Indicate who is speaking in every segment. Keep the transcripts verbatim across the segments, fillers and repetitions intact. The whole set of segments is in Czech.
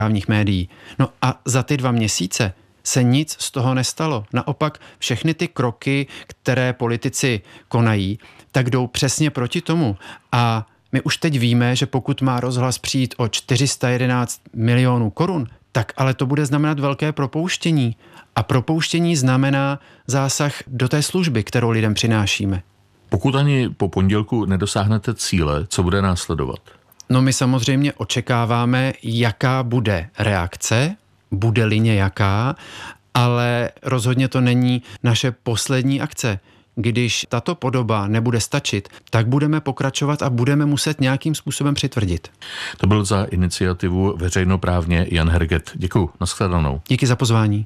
Speaker 1: veřejnoprávních médií. No a za ty dva měsíce se nic z toho nestalo. Naopak všechny ty kroky, které politici konají, tak jdou přesně proti tomu. A my už teď víme, že pokud má rozhlas přijít o čtyři sta jedenáct milionů korun, tak ale to bude znamenat velké propouštění. A propouštění znamená zásah do té služby, kterou lidem přinášíme.
Speaker 2: Pokud ani po pondělku nedosáhnete cíle, co bude následovat?
Speaker 1: No my samozřejmě očekáváme, jaká bude reakce, bude-li nějaká, ale rozhodně to není naše poslední akce. Když tato podoba nebude stačit, tak budeme pokračovat a budeme muset nějakým způsobem přitvrdit.
Speaker 2: To byl za iniciativu veřejnoprávně Jan Herget. Děkuju, nashledanou.
Speaker 1: Díky za pozvání.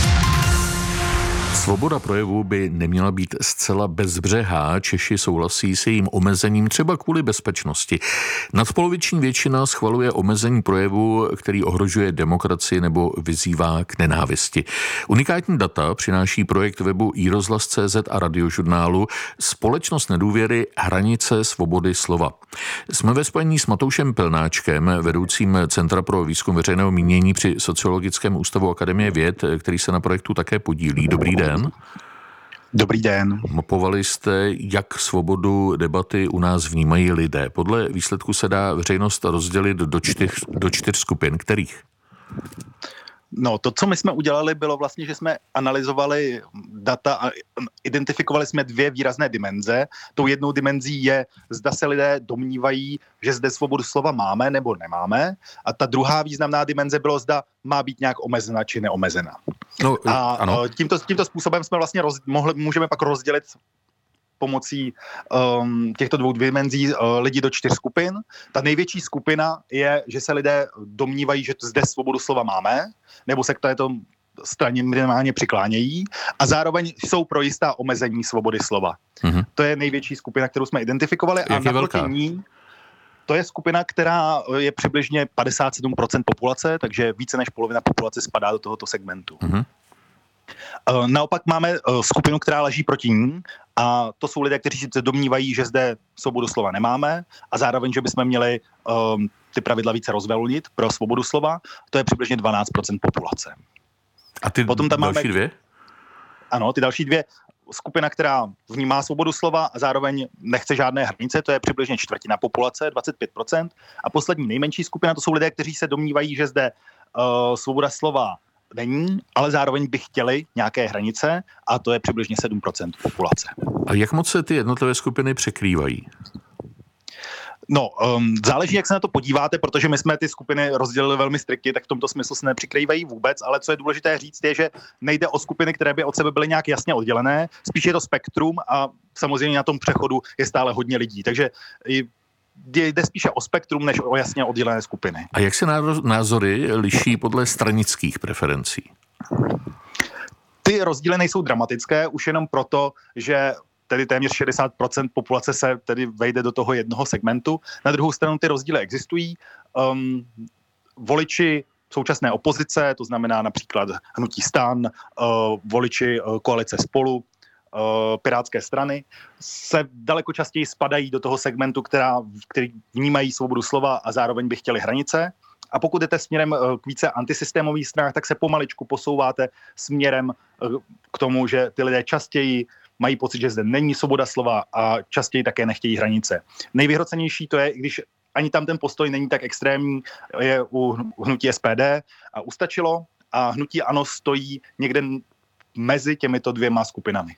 Speaker 2: Svoboda projevu by neměla být zcela bezbřehá. Češi souhlasí s jejím omezením třeba kvůli bezpečnosti. Nadpoloviční většina schvaluje omezení projevu, který ohrožuje demokracii nebo vyzývá k nenávisti. Unikátní data přináší projekt webu iRozhlas tečka cé zet a radiožurnálu Společnost nedůvěry hranice svobody slova. Jsme ve spojení s Matoušem Pilnáčkem, vedoucím Centra pro výzkum veřejného mínění při Sociologickém ústavu Akademie věd, který se na projektu také podílí. Dobrý den.
Speaker 3: Dobrý den.
Speaker 2: Mapovali jste, jak svobodu debaty u nás vnímají lidé. Podle výsledku se dá veřejnost rozdělit do čtyř, do čtyř skupin. Kterých?
Speaker 3: No, to, co my jsme udělali, bylo vlastně, že jsme analyzovali data a identifikovali jsme dvě výrazné dimenze. Tou jednou dimenzí je, zda se lidé domnívají, že zde svobodu slova máme nebo nemáme. A ta druhá významná dimenze bylo, zda má být nějak omezena či neomezena.
Speaker 2: No,
Speaker 3: a
Speaker 2: ano.
Speaker 3: Tímto, tímto způsobem jsme vlastně roz, mohli, můžeme pak rozdělit pomocí um, těchto dvou dimenzí uh, lidi do čtyř skupin. Ta největší skupina je, že se lidé domnívají, že zde svobodu slova máme, nebo se k této straně minimálně přiklánějí a zároveň jsou pro jistá omezení svobody slova. Mm-hmm. To je největší skupina, kterou jsme identifikovali.
Speaker 2: Jak
Speaker 3: a naproti ní to je skupina, která je přibližně padesát sedm procent populace, takže více než polovina populace spadá do tohoto segmentu. Mm-hmm. Naopak máme skupinu, která leží proti ní a to jsou lidé, kteří se domnívají, že zde svobodu slova nemáme a zároveň, že bychom měli um, ty pravidla více rozvolnit pro svobodu slova. To je přibližně dvanáct procent populace.
Speaker 2: A ty Potom tam další máme, dvě?
Speaker 3: Ano, ty další dvě. Skupina, která vnímá svobodu slova a zároveň nechce žádné hranice, to je přibližně čtvrtina populace, dvacet pět procent. A poslední nejmenší skupina, to jsou lidé, kteří se domnívají, že zde uh, svoboda slova není, ale zároveň by chtěli nějaké hranice a to je přibližně sedm procent populace.
Speaker 2: A jak moc se ty jednotlivé skupiny překrývají?
Speaker 3: No, um, záleží, jak se na to podíváte, protože my jsme ty skupiny rozdělili velmi striktně, tak v tomto smyslu se nepřikrývají vůbec, ale co je důležité říct je, že nejde o skupiny, které by od sebe byly nějak jasně oddělené, spíš je to spektrum a samozřejmě na tom přechodu je stále hodně lidí, takže jde spíše o spektrum, než o jasně oddělené skupiny.
Speaker 2: A jak se názory liší podle stranických preferencí?
Speaker 3: Ty rozdíly nejsou dramatické, už jenom proto, že tedy téměř šedesát procent populace se tedy vejde do toho jednoho segmentu. Na druhou stranu ty rozdíly existují. Um, voliči současné opozice, to znamená například hnutí STAN, uh, voliči uh, koalice Spolu, uh, Pirátské strany, se daleko častěji spadají do toho segmentu, která, který vnímají svobodu slova a zároveň by chtěli hranice. A pokud jdete směrem k více antisystémových stranách, tak se pomaličku posouváte směrem k tomu, že ty lidé častěji mají pocit, že zde není svoboda slova a častěji také nechtějí hranice. Nejvyhrocenější to je, když ani tam ten postoj není tak extrémní, je u hnutí S P D a ustačilo a hnutí ANO stojí někde mezi těmito dvěma skupinami.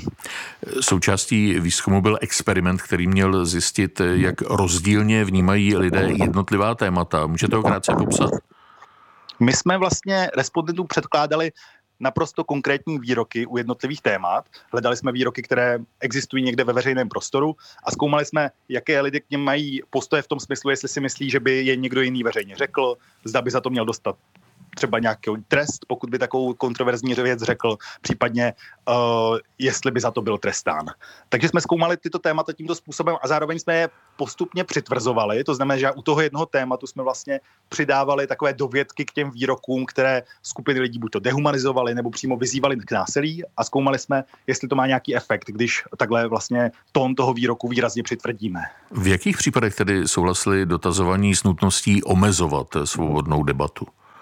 Speaker 2: Součástí výzkumu byl experiment, který měl zjistit, jak rozdílně vnímají lidé jednotlivá témata. Můžete ho krátce popsat?
Speaker 3: My jsme vlastně respondentům předkládali naprosto konkrétní výroky u jednotlivých témat. Hledali jsme výroky, které existují někde ve veřejném prostoru a zkoumali jsme, jaké lidé k něm mají postoje v tom smyslu, jestli si myslí, že by je někdo jiný veřejně řekl, zda by za to měl dostat třeba nějaký trest, pokud by takovou kontroverzní věc řekl, případně uh, jestli by za to byl trestán. Takže jsme zkoumali tyto témata tímto způsobem a zároveň jsme je postupně přitvrzovali, to znamená, že u toho jednoho tématu jsme vlastně přidávali takové dovětky k těm výrokům, které skupiny lidí buď to dehumanizovaly nebo přímo vyzývali k násilí a zkoumali jsme, jestli to má nějaký efekt, když takhle vlastně tón toho výroku výrazně přitvrdíme.
Speaker 2: V jakých případech tedy souhlasili dotazovaní s nutností omezovat svobodnou debatu?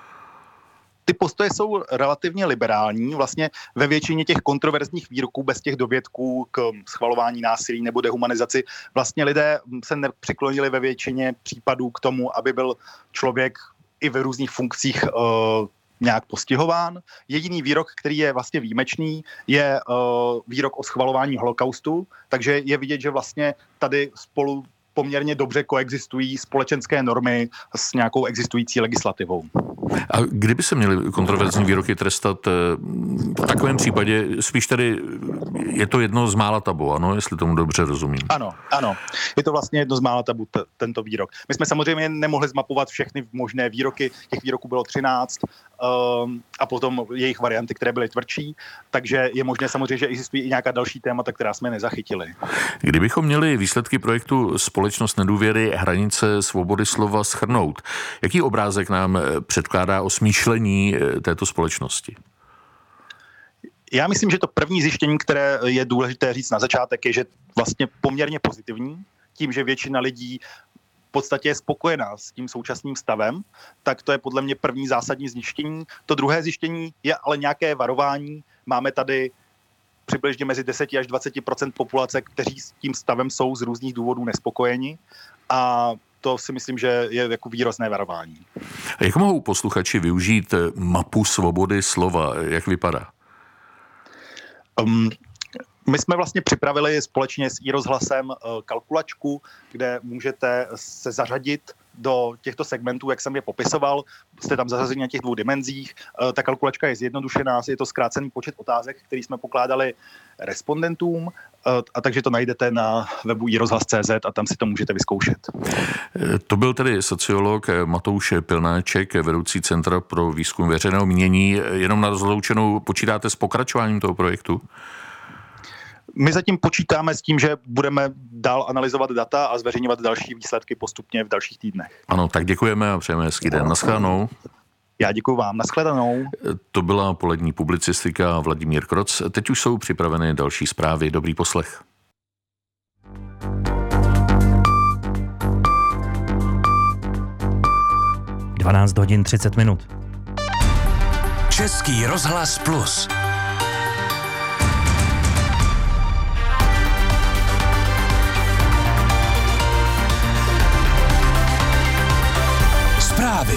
Speaker 3: ty postoje jsou relativně liberální, vlastně ve většině těch kontroverzních výroků bez těch dovědků k schvalování násilí nebo dehumanizaci, vlastně lidé se nepřiklonili ve většině případů k tomu, aby byl člověk i ve různých funkcích uh, nějak postihován. Jediný výrok, který je vlastně výjimečný, je uh, výrok o schvalování holokaustu, takže je vidět, že vlastně tady spolu poměrně dobře koexistují společenské normy s nějakou existující legislativou.
Speaker 2: A kdyby se měly kontroverzní výroky trestat, v takovém případě spíš tady je to jedno z mála tabu, ano, jestli tomu dobře rozumím.
Speaker 3: Ano, ano. Je to vlastně jedno z mála tabu, t- tento výrok. My jsme samozřejmě nemohli zmapovat všechny možné výroky, těch výroků bylo třináct um, a potom jejich varianty, které byly tvrdší, takže je možné samozřejmě, že existují i nějaká další témata, která jsme nezachytili.
Speaker 2: Kdybychom měli výsledky projektu Společnost nedůvěry, hranice svobody slova shrnout, jaký obrázek nám předkládá o smýšlení této společnosti?
Speaker 3: Já myslím, že to první zjištění, které je důležité říct na začátek, je, že vlastně poměrně pozitivní, tím, že většina lidí v podstatě je spokojená s tím současným stavem, tak to je podle mě první zásadní zjištění. To druhé zjištění je ale nějaké varování. Máme tady přibližně mezi deset až dvacet procent populace, kteří s tím stavem jsou z různých důvodů nespokojeni, a to si myslím, že je jako výrazné varování.
Speaker 2: A jak mohou posluchači využít mapu svobody slova? Jak vypadá?
Speaker 3: Um, my jsme vlastně připravili společně s iRozhlasem uh, kalkulačku, kde můžete se zařadit do těchto segmentů, jak jsem je popisoval. Jste tam zařazeni na těch dvou dimenzích. Uh, ta kalkulačka je zjednodušená, je to zkrácený počet otázek, který jsme pokládali respondentům, uh, a takže to najdete na webu i rozhlas tečka cé zet a tam si to můžete vyzkoušet.
Speaker 2: To byl tedy sociolog Matouš Pilnáček, vedoucí Centra pro výzkum veřejného mínění. Jenom na rozloučenou, počítáte s pokračováním toho projektu?
Speaker 3: My zatím počítáme s tím, že budeme dál analyzovat data a zveřejňovat další výsledky postupně v dalších týdnech.
Speaker 2: Ano, tak děkujeme a přejeme hezký den. Naschledanou.
Speaker 3: Já děkuji vám. Naschledanou.
Speaker 2: To byla polední publicistika Vladimír Kroc. Teď už jsou připraveny další zprávy. Dobrý poslech.
Speaker 4: dvanáct hodin třicet minut.
Speaker 5: Český rozhlas plus. Zprávy.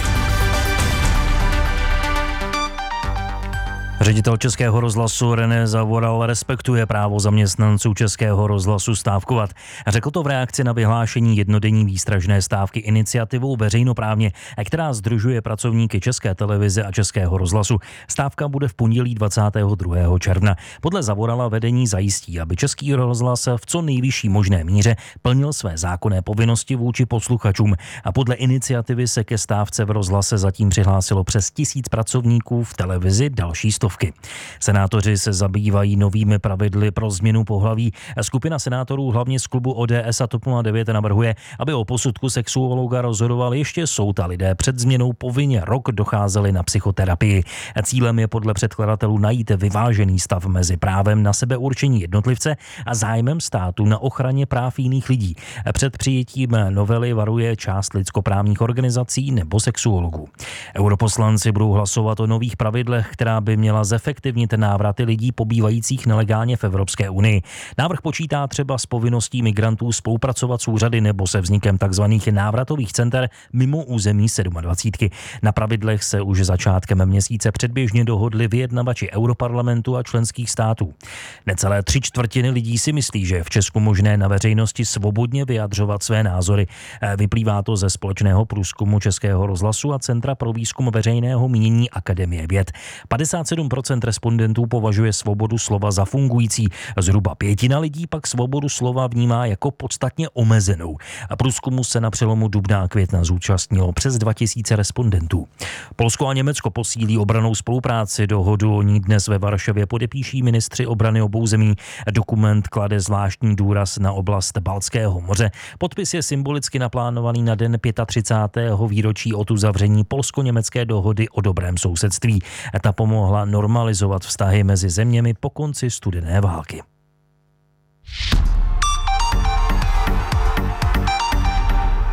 Speaker 4: Ředitel Českého rozhlasu René Zavoral respektuje právo zaměstnanců Českého rozhlasu stávkovat. Řekl to v reakci na vyhlášení jednodenní výstražné stávky iniciativou veřejnoprávně, která sdružuje pracovníky České televize a Českého rozhlasu. Stávka bude v pondělí dvacátého druhého června. Podle Zavorala vedení zajistí, aby Český rozhlas v co nejvyšší možné míře plnil své zákonné povinnosti vůči posluchačům. A podle iniciativy se ke stávce v rozhlase zatím přihlásilo přes tisíc pracovníků, v televizi další stovky. Senátoři se zabývají novými pravidly pro změnu pohlaví. Skupina senátorů hlavně z klubu O D S a TOP nula devět navrhuje, aby o posudku sexuologa rozhodoval ještě soud a lidé před změnou povinně rok docházeli na psychoterapii. Cílem je podle předkladatelů najít vyvážený stav mezi právem na sebeurčení jednotlivce a zájmem státu na ochraně práv jiných lidí. Před přijetím novely varuje část lidskoprávních organizací nebo sexuologů. Europoslanci budou hlasovat o nových pravidlech, která by měla zefektivnit návraty lidí pobývajících nelegálně v Evropské unii. Návrh počítá třeba s povinností migrantů spolupracovat s úřady nebo se vznikem tzv. Návratových center mimo území sedmadvacítky. Na pravidlech se už začátkem měsíce předběžně dohodli vyjednavači Europarlamentu a členských států. Necelé tři čtvrtiny lidí si myslí, že je v Česku možné na veřejnosti svobodně vyjadřovat své názory. Vyplývá to ze společného průzkumu Českého rozhlasu a Centra pro výzkum veřejného mínění Akademie věd. padesát sedm procent respondentů považuje svobodu slova za fungující. Zhruba pětina lidí pak svobodu slova vnímá jako podstatně omezenou. A průzkumu se na přelomu dubna a května zúčastnilo přes dva tisíce respondentů. Polsko a Německo posílí obrannou spolupráci. Dohodu o ní dnes ve Varšavě podepíší ministři obrany obou zemí. Dokument klade zvláštní důraz na oblast Baltského moře. Podpis je symbolicky naplánovaný na den třicátého pátého výročí od uzavření polsko-německé dohody o dobrém sousedství. Ta pomohla normalizovat vztahy mezi zeměmi po konci studené války.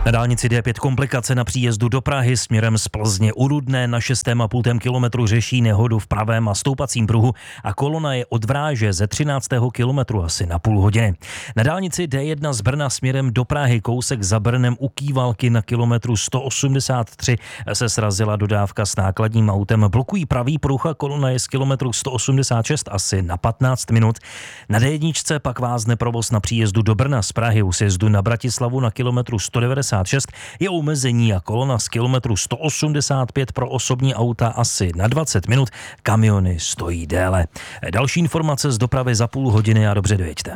Speaker 4: Na dálnici D pět komplikace na příjezdu do Prahy směrem z Plzně u Rudné na šestém a půl kilometru řeší nehodu v pravém a stoupacím pruhu a kolona je od Vráže ze třináctého kilometru asi na půl hodiny. Na dálnici D jedna z Brna směrem do Prahy kousek za Brnem u Kývalky na kilometru sto osmdesát tři se srazila dodávka s nákladním autem. Blokují pravý pruh a kolona je z kilometru sto osmdesát šest asi na patnáct minut. Na D jedna pak vázne provoz na příjezdu do Brna z Prahy u sjezdu na Bratislavu na kilometru sto devadesát šest je omezení a kolona z kilometru sto osmdesát pět pro osobní auta asi na dvacet minut, kamiony stojí déle. Další informace z dopravy za půl hodiny a dobře dojeďte.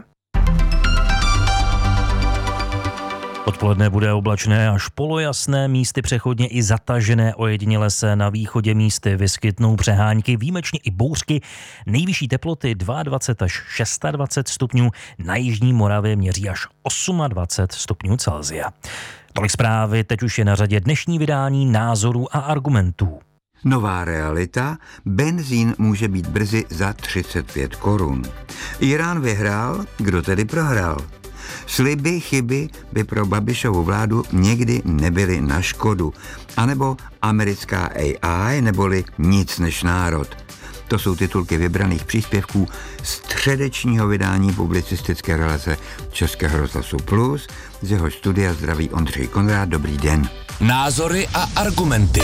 Speaker 4: Odpoledne bude oblačné až polojasné, místy přechodně i zatažené, ojediněle se na východě místy vyskytnou přehánky, výjimečně i bouřky. Nejvyšší teploty dvacet dva až dvacet šest stupňů, na jižní Moravě měří až dvacet osm stupňů Celsia. Tolik zprávy, teď už je na řadě dnešní vydání Názorů a argumentů.
Speaker 5: Nová realita, benzín může být brzy za třicet pět korun. Irán vyhrál, kdo tedy prohrál? Sliby, chyby by pro Babišovu vládu někdy nebyly na škodu. A nebo americká A I, neboli nic než národ. To jsou titulky vybraných příspěvků středečního vydání publicistické relace Českého rozhlasu Plus. Z jeho studia zdraví Ondřej Konrád. Dobrý den.
Speaker 6: Názory a argumenty.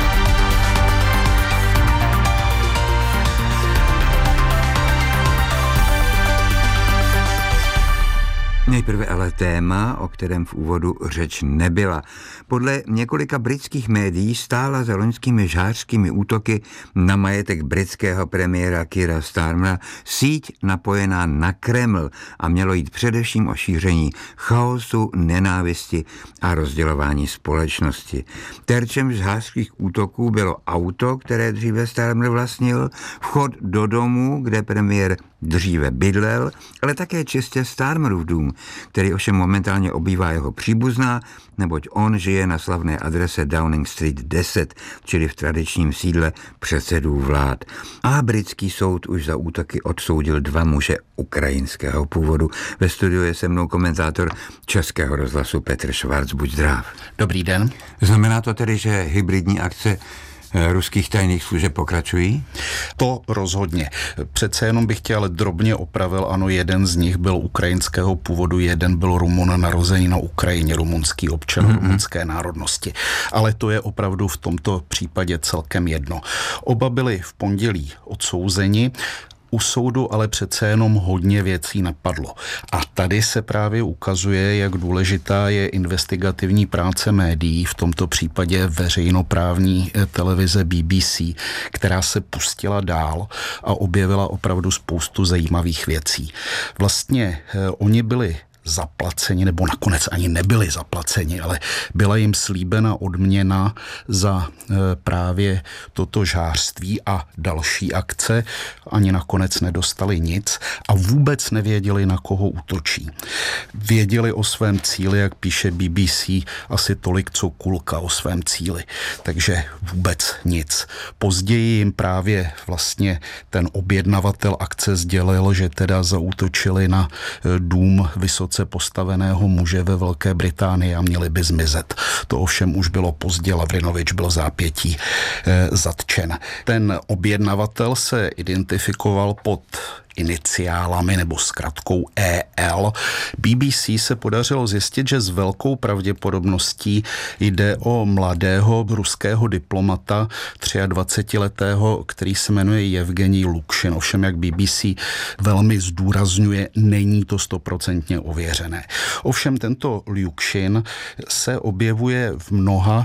Speaker 5: Nejprve ale téma, o kterém v úvodu řeč nebyla. Podle několika britských médií stála za loňskými žhářskými útoky na majetek britského premiéra Keira Starmera síť napojená na Kreml a mělo jít především o šíření chaosu, nenávisti a rozdělování společnosti. Terčem žhářských útoků bylo auto, které dříve Starmer vlastnil, vchod do domu, kde premiér dříve bydlel, ale také čistě Starmerův dům, který ovšem momentálně obývá jeho příbuzná, neboť on žije na slavné adrese Downing Street deset, čili v tradičním sídle předsedů vlád. A britský soud už za útoky odsoudil dva muže ukrajinského původu. Ve studiu je se mnou komentátor Českého rozhlasu Petr Švarc. Buď zdrav.
Speaker 7: Dobrý den.
Speaker 5: Znamená to tedy, že hybridní akce ruských tajných služeb pokračují?
Speaker 7: To rozhodně. Přece jenom bych tě ale drobně opravil, ano, jeden z nich byl ukrajinského původu, jeden byl Rumun narozený na Ukrajině, rumunský občan mm-hmm. rumunské národnosti. Ale to je opravdu v tomto případě celkem jedno. Oba byli v pondělí odsouzeni. U soudu ale přece jenom hodně věcí napadlo. A tady se právě ukazuje, jak důležitá je investigativní práce médií, v tomto případě veřejnoprávní televize B B C, která se pustila dál a objevila opravdu spoustu zajímavých věcí. Vlastně eh, oni byli zaplaceni, nebo nakonec ani nebyli zaplaceni, ale byla jim slíbena odměna za e, právě toto žhářství a další akce. Ani nakonec nedostali nic a vůbec nevěděli, na koho útočí. Věděli o svém cíli, jak píše B B C, asi tolik, co kulka o svém cíli. Takže vůbec nic. Později jim právě vlastně ten objednavatel akce sdělil, že teda zaútočili na e, dům vysoce postaveného muže ve Velké Británii a měli by zmizet. To ovšem už bylo pozdě, Lavrinovič byl v zápětí e, zatčen. Ten objednavatel se identifikoval pod iniciálami nebo zkratkou E L. B B C se podařilo zjistit, že s velkou pravděpodobností jde o mladého ruského diplomata dvacetiletého, který se jmenuje Jevgenij Lukšin. Ovšem, jak B B C velmi zdůrazňuje, není to stoprocentně ověřené. Ovšem, tento Lukšin se objevuje v mnoha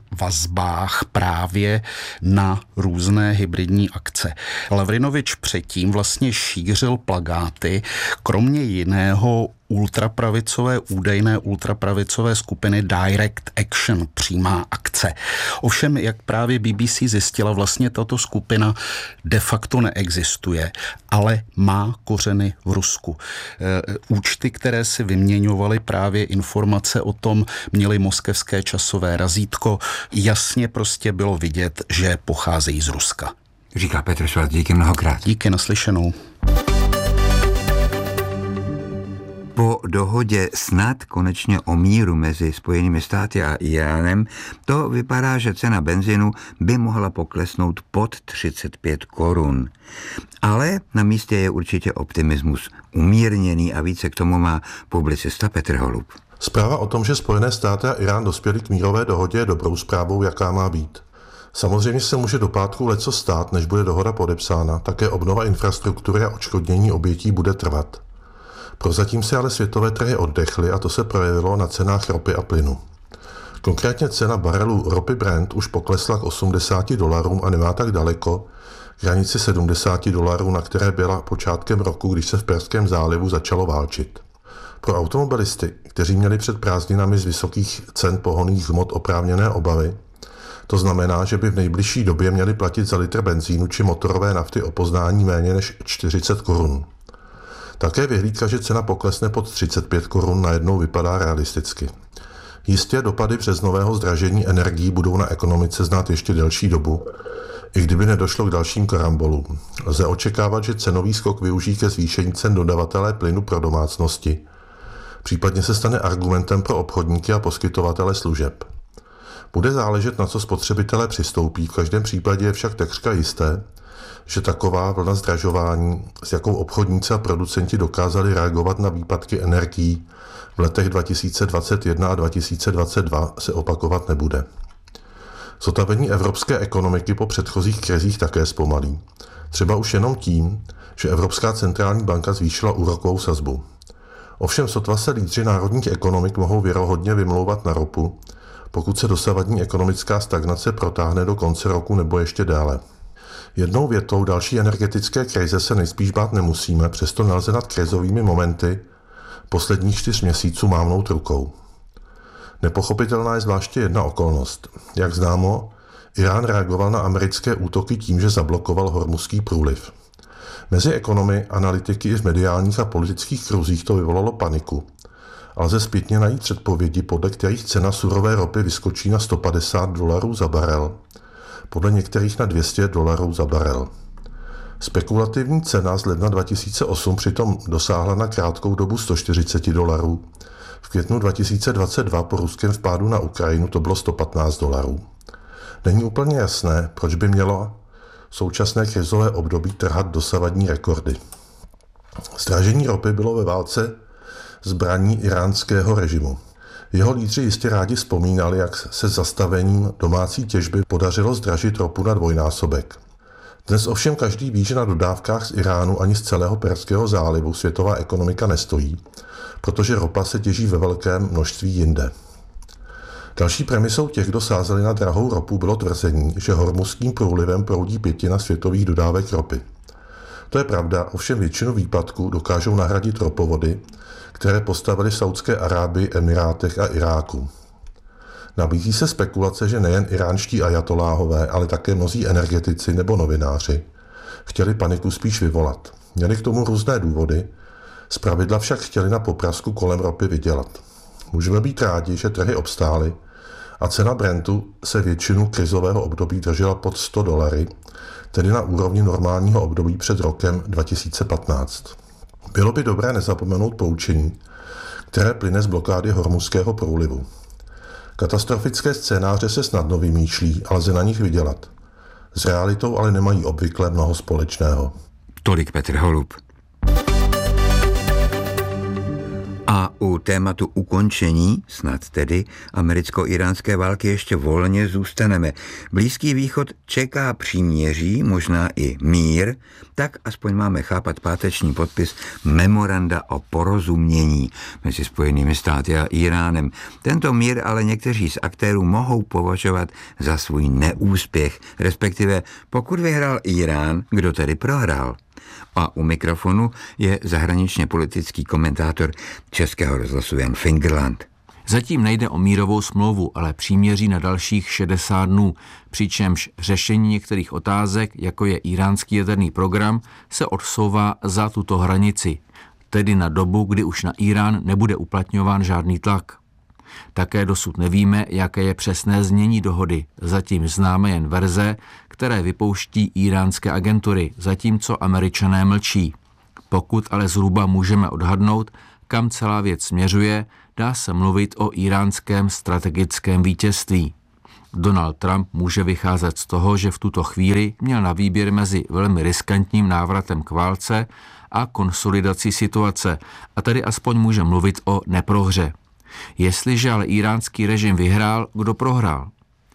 Speaker 7: vazbách právě na různé hybridní akce. Lavrinovič předtím vlastně šířil plakáty, kromě jiného ultrapravicové, údajné ultrapravicové skupiny Direct Action, přímá akce. Ovšem, jak právě B B C zjistila, vlastně tato skupina de facto neexistuje, ale má kořeny v Rusku. E, účty, které si vyměňovaly právě informace o tom, měly moskevské časové razítko, jasně prostě bylo vidět, že pocházejí z Ruska.
Speaker 5: Říká Petr Švarc, díky mnohokrát.
Speaker 7: Díky, naslyšenou.
Speaker 5: Po dohodě snad konečně o míru mezi Spojenými státy a Iránem to vypadá, že cena benzinu by mohla poklesnout pod třicet pět korun. Ale na místě je určitě optimismus umírněný a více k tomu má publicista Petr Holub.
Speaker 8: Zpráva o tom, že Spojené státy a Irán dospěli k mírové dohodě, je dobrou zprávou, jaká má být. Samozřejmě se může do pátku leco stát, než bude dohoda podepsána, také obnova infrastruktury a odškodnění obětí bude trvat. Prozatím se ale světové trhy oddechly a to se projevilo na cenách ropy a plynu. Konkrétně cena barelu ropy Brent už poklesla k osmdesáti dolarům a nemá tak daleko k hranici sedmdesáti dolarů, na které byla počátkem roku, když se v Perském zálivu začalo válčit. Pro automobilisty, kteří měli před prázdninami z vysokých cen pohonných hmot oprávněné obavy, to znamená, že by v nejbližší době měli platit za litr benzínu či motorové nafty o poznání méně než čtyřicet korun. Také vyhlídka, že cena poklesne pod třicet pět korun, najednou vypadá realisticky. Jistě dopady březnového zdražení energií budou na ekonomice znát ještě delší dobu, i kdyby nedošlo k dalším karambolům. Lze očekávat, že cenový skok využijí ke zvýšení cen dodavatelé plynu pro domácnosti, případně se stane argumentem pro obchodníky a poskytovatele služeb. Bude záležet, na co spotřebitelé přistoupí, v každém případě je však takřka jisté, že taková vlna zdražování, s jakou obchodníci a producenti dokázali reagovat na výpadky energií v letech dva tisíce dvacet jedna a dva tisíce dvacet dva, se opakovat nebude. Zotavení evropské ekonomiky po předchozích krizích také zpomalí. Třeba už jenom tím, že Evropská centrální banka zvýšila úrokovou sazbu. Ovšem sotva se lídři národních ekonomik mohou věrohodně vymlouvat na ropu, pokud se dosavadní ekonomická stagnace protáhne do konce roku nebo ještě déle. Jednou větou další energetické krize se nejspíš bát nemusíme, přesto nelze nad krizovými momenty posledních čtyř měsíců mávnout rukou. Nepochopitelná je zvláště jedna okolnost. Jak známo, Irán reagoval na americké útoky tím, že zablokoval Hormuzský průliv. Mezi ekonomy, analytiky i v mediálních a politických kruzích to vyvolalo paniku. A lze zpětně najít předpovědi, podle kterých cena surové ropy vyskočí na sto padesát dolarů za barel, podle některých na dvě stě dolarů za barel. Spekulativní cena z ledna dva tisíce osm přitom dosáhla na krátkou dobu sto čtyřicet dolarů. V květnu dva tisíce dvacet dva po ruském vpádu na Ukrajinu to bylo sto patnáct dolarů. Není úplně jasné, proč by mělo současné krizové období trhat dosavadní rekordy. Zdražení ropy bylo ve válce zbraní iránského režimu. Jeho lídři jistě rádi vzpomínali, jak se zastavením domácí těžby podařilo zdražit ropu na dvojnásobek. Dnes ovšem každý ví, že na dodávkách z Iránu ani z celého Perského zálivu světová ekonomika nestojí, protože ropa se těží ve velkém množství jinde. Další premisou těch, kdo sázeli na drahou ropu, bylo tvrzení, že Hormuzským průlivem proudí pětina světových dodávek ropy. To je pravda, ovšem většinu výpadků dokážou nahradit ropovody, které postavili v Saudské Arábii, Emirátech a Iráku. Nabízí se spekulace, že nejen iránští ajatoláhové, ale také mnozí energetici nebo novináři chtěli paniku spíš vyvolat. Měli k tomu různé důvody, zpravidla však chtěli na poprasku kolem ropy vydělat. Můžeme být rádi, že trhy obstály a cena Brentu se většinu krizového období držela pod sto dolary, tedy na úrovni normálního období před rokem dva tisíce patnáct. Bylo by dobré nezapomenout poučení, které plyne z blokády Hormuzského průlivu. Katastrofické scénáře se snadno vymýšlí a lze na nich vydělat. S realitou ale nemají obvykle mnoho společného.
Speaker 5: Tolik Petr Holub. A u tématu ukončení, snad tedy, americko-iránské války ještě volně zůstaneme. Blízký východ čeká příměří, možná i mír, tak aspoň máme chápat páteční podpis memoranda o porozumění mezi Spojenými státy a Iránem. Tento mír ale někteří z aktérů mohou považovat za svůj neúspěch, respektive pokud vyhrál Irán, kdo tedy prohrál. A u mikrofonu je zahraničně politický komentátor Českého rozhlasu Jan Fingerland.
Speaker 9: Zatím nejde o mírovou smlouvu, ale příměří na dalších šedesát dnů, přičemž řešení některých otázek, jako je íránský jaderný program, se odsouvá za tuto hranici, tedy na dobu, kdy už na Irán nebude uplatňován žádný tlak. Také dosud nevíme, jaké je přesné znění dohody. Zatím známe jen verze, které vypouští íránské agentury, zatímco Američané mlčí. Pokud ale zhruba můžeme odhadnout, kam celá věc směřuje, dá se mluvit o íránském strategickém vítězství. Donald Trump může vycházet z toho, že v tuto chvíli měl na výběr mezi velmi riskantním návratem k válce a konsolidací situace, a tedy aspoň může mluvit o neprohře. Jestliže ale íránský režim vyhrál, kdo prohrál?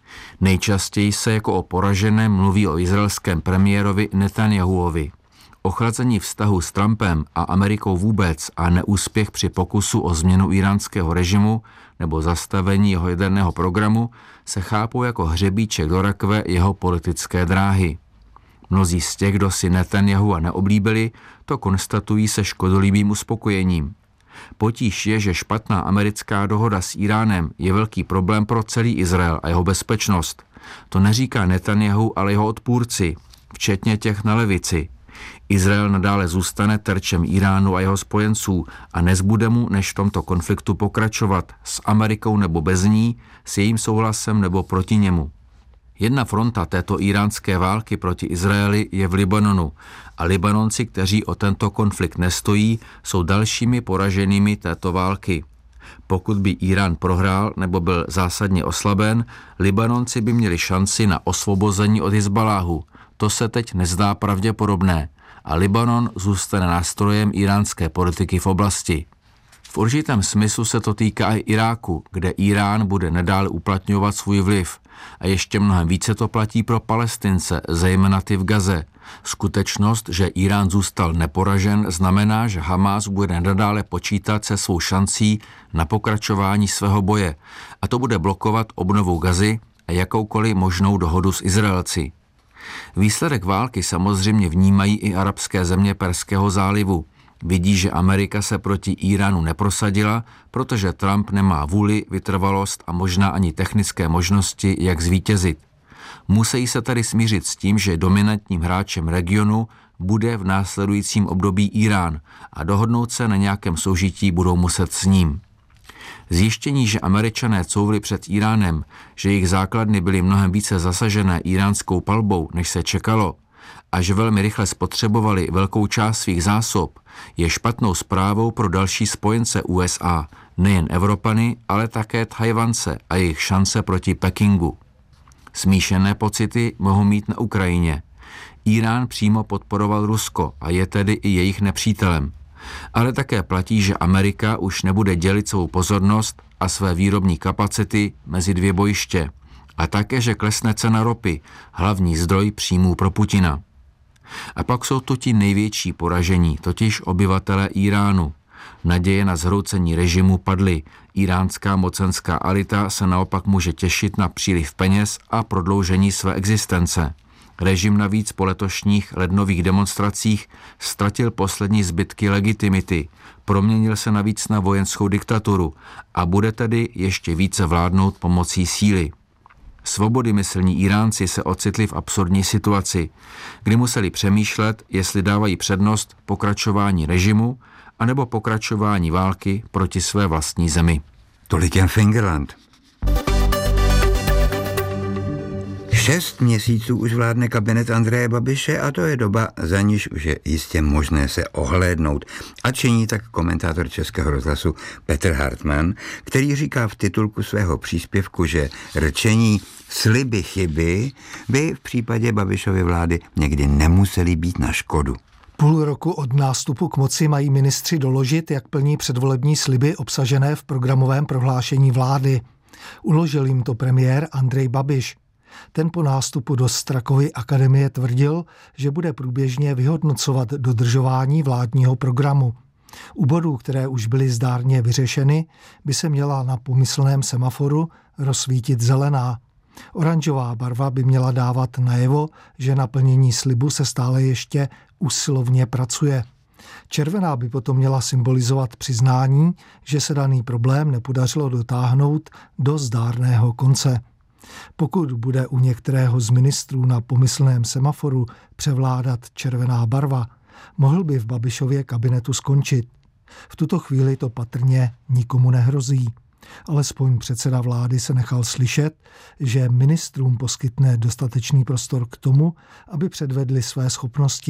Speaker 9: Nejčastěji se jako o poraženém mluví o izraelském premiérovi Netanjahuovi. Ochlazení vztahu s Trumpem a Amerikou vůbec a neúspěch při pokusu o změnu íránského režimu nebo zastavení jeho jaderného programu se chápou jako hřebíček do rakve jeho politické dráhy. Mnozí z těch, kdo si Netanjahua neoblíbili, to konstatují se škodolibým uspokojením. Potíž je, že špatná americká dohoda s Iránem je velký problém pro celý Izrael a jeho bezpečnost. To neříká Netanjahu, ale jeho odpůrci, včetně těch na levici. Izrael nadále zůstane terčem Iránu a jeho spojenců a nezbude mu, než v tomto konfliktu pokračovat s Amerikou nebo bez ní, s jejím souhlasem nebo proti němu. Jedna fronta této íránské války proti Izraeli je v Libanonu a Libanonci, kteří o tento konflikt nestojí, jsou dalšími poraženými této války. Pokud by Irán prohrál nebo byl zásadně oslaben, Libanonci by měli šanci na osvobození od Hizbaláhu. To se teď nezdá pravděpodobné a Libanon zůstane nástrojem iránské politiky v oblasti. V určitém smyslu se to týká i Iráku, kde Irán bude nadále uplatňovat svůj vliv. A ještě mnohem více to platí pro Palestince, zejména ty v Gaze. Skutečnost, že Irán zůstal neporažen, znamená, že Hamás bude nadále počítat se svou šancí na pokračování svého boje. A to bude blokovat obnovu Gazy a jakoukoliv možnou dohodu s Izraelci. Výsledek války samozřejmě vnímají i arabské země Perského zálivu. Vidí, že Amerika se proti Iránu neprosadila, protože Trump nemá vůli, vytrvalost a možná ani technické možnosti, jak zvítězit. Musí se tady smířit s tím, že dominantním hráčem regionu bude v následujícím období Irán a dohodnout se na nějakém soužití budou muset s ním. Zjištění, že Američané couvli před Iránem, že jejich základny byly mnohem více zasažené iránskou palbou, než se čekalo, a že velmi rychle spotřebovali velkou část svých zásob, je špatnou zprávou pro další spojence U S A, nejen Evropany, ale také Tchajvance a jejich šance proti Pekingu. Smíšené pocity mohou mít na Ukrajině. Irán přímo podporoval Rusko a je tedy i jejich nepřítelem. Ale také platí, že Amerika už nebude dělit svou pozornost a své výrobní kapacity mezi dvě bojiště. A také, že klesne cena ropy, hlavní zdroj příjmů pro Putina. A pak jsou to ti největší poražení, totiž obyvatelé Iránu. Naděje na zhroucení režimu padly. Iránská mocenská elita se naopak může těšit na příliv peněz a prodloužení své existence. Režim navíc po letošních lednových demonstracích ztratil poslední zbytky legitimity, proměnil se navíc na vojenskou diktaturu a bude tedy ještě více vládnout pomocí síly. Svobodymyslní Iránci se ocitli v absurdní situaci, kdy museli přemýšlet, jestli dávají přednost pokračování režimu anebo pokračování války proti své vlastní zemi.
Speaker 5: Tolik jen Fingerland. Šest měsíců už vládne kabinet Andreje Babiše a to je doba, za níž už je jistě možné se ohlédnout. A činí tak komentátor Českého rozhlasu Petr Hartmann, který říká v titulku svého příspěvku, že rčení sliby chyby by v případě Babišovy vlády někdy nemuseli být na škodu.
Speaker 10: Půl roku od nástupu k moci mají ministři doložit, jak plní předvolební sliby obsažené v programovém prohlášení vlády. Uložil jim to premiér Andrej Babiš. Ten po nástupu do Strakovy akademie tvrdil, že bude průběžně vyhodnocovat dodržování vládního programu. U bodů, které už byly zdárně vyřešeny, by se měla na pomyslném semaforu rozsvítit zelená. Oranžová barva by měla dávat najevo, že na plnění slibu se stále ještě usilovně pracuje. Červená by potom měla symbolizovat přiznání, že se daný problém nepodařilo dotáhnout do zdárného konce. Pokud bude u některého z ministrů na pomyslném semaforu převládat červená barva, mohl by v Babišově kabinetu skončit. V tuto chvíli to patrně nikomu nehrozí. Alespoň předseda vlády se nechal slyšet, že ministrům poskytne dostatečný prostor k tomu, aby předvedli své schopnosti.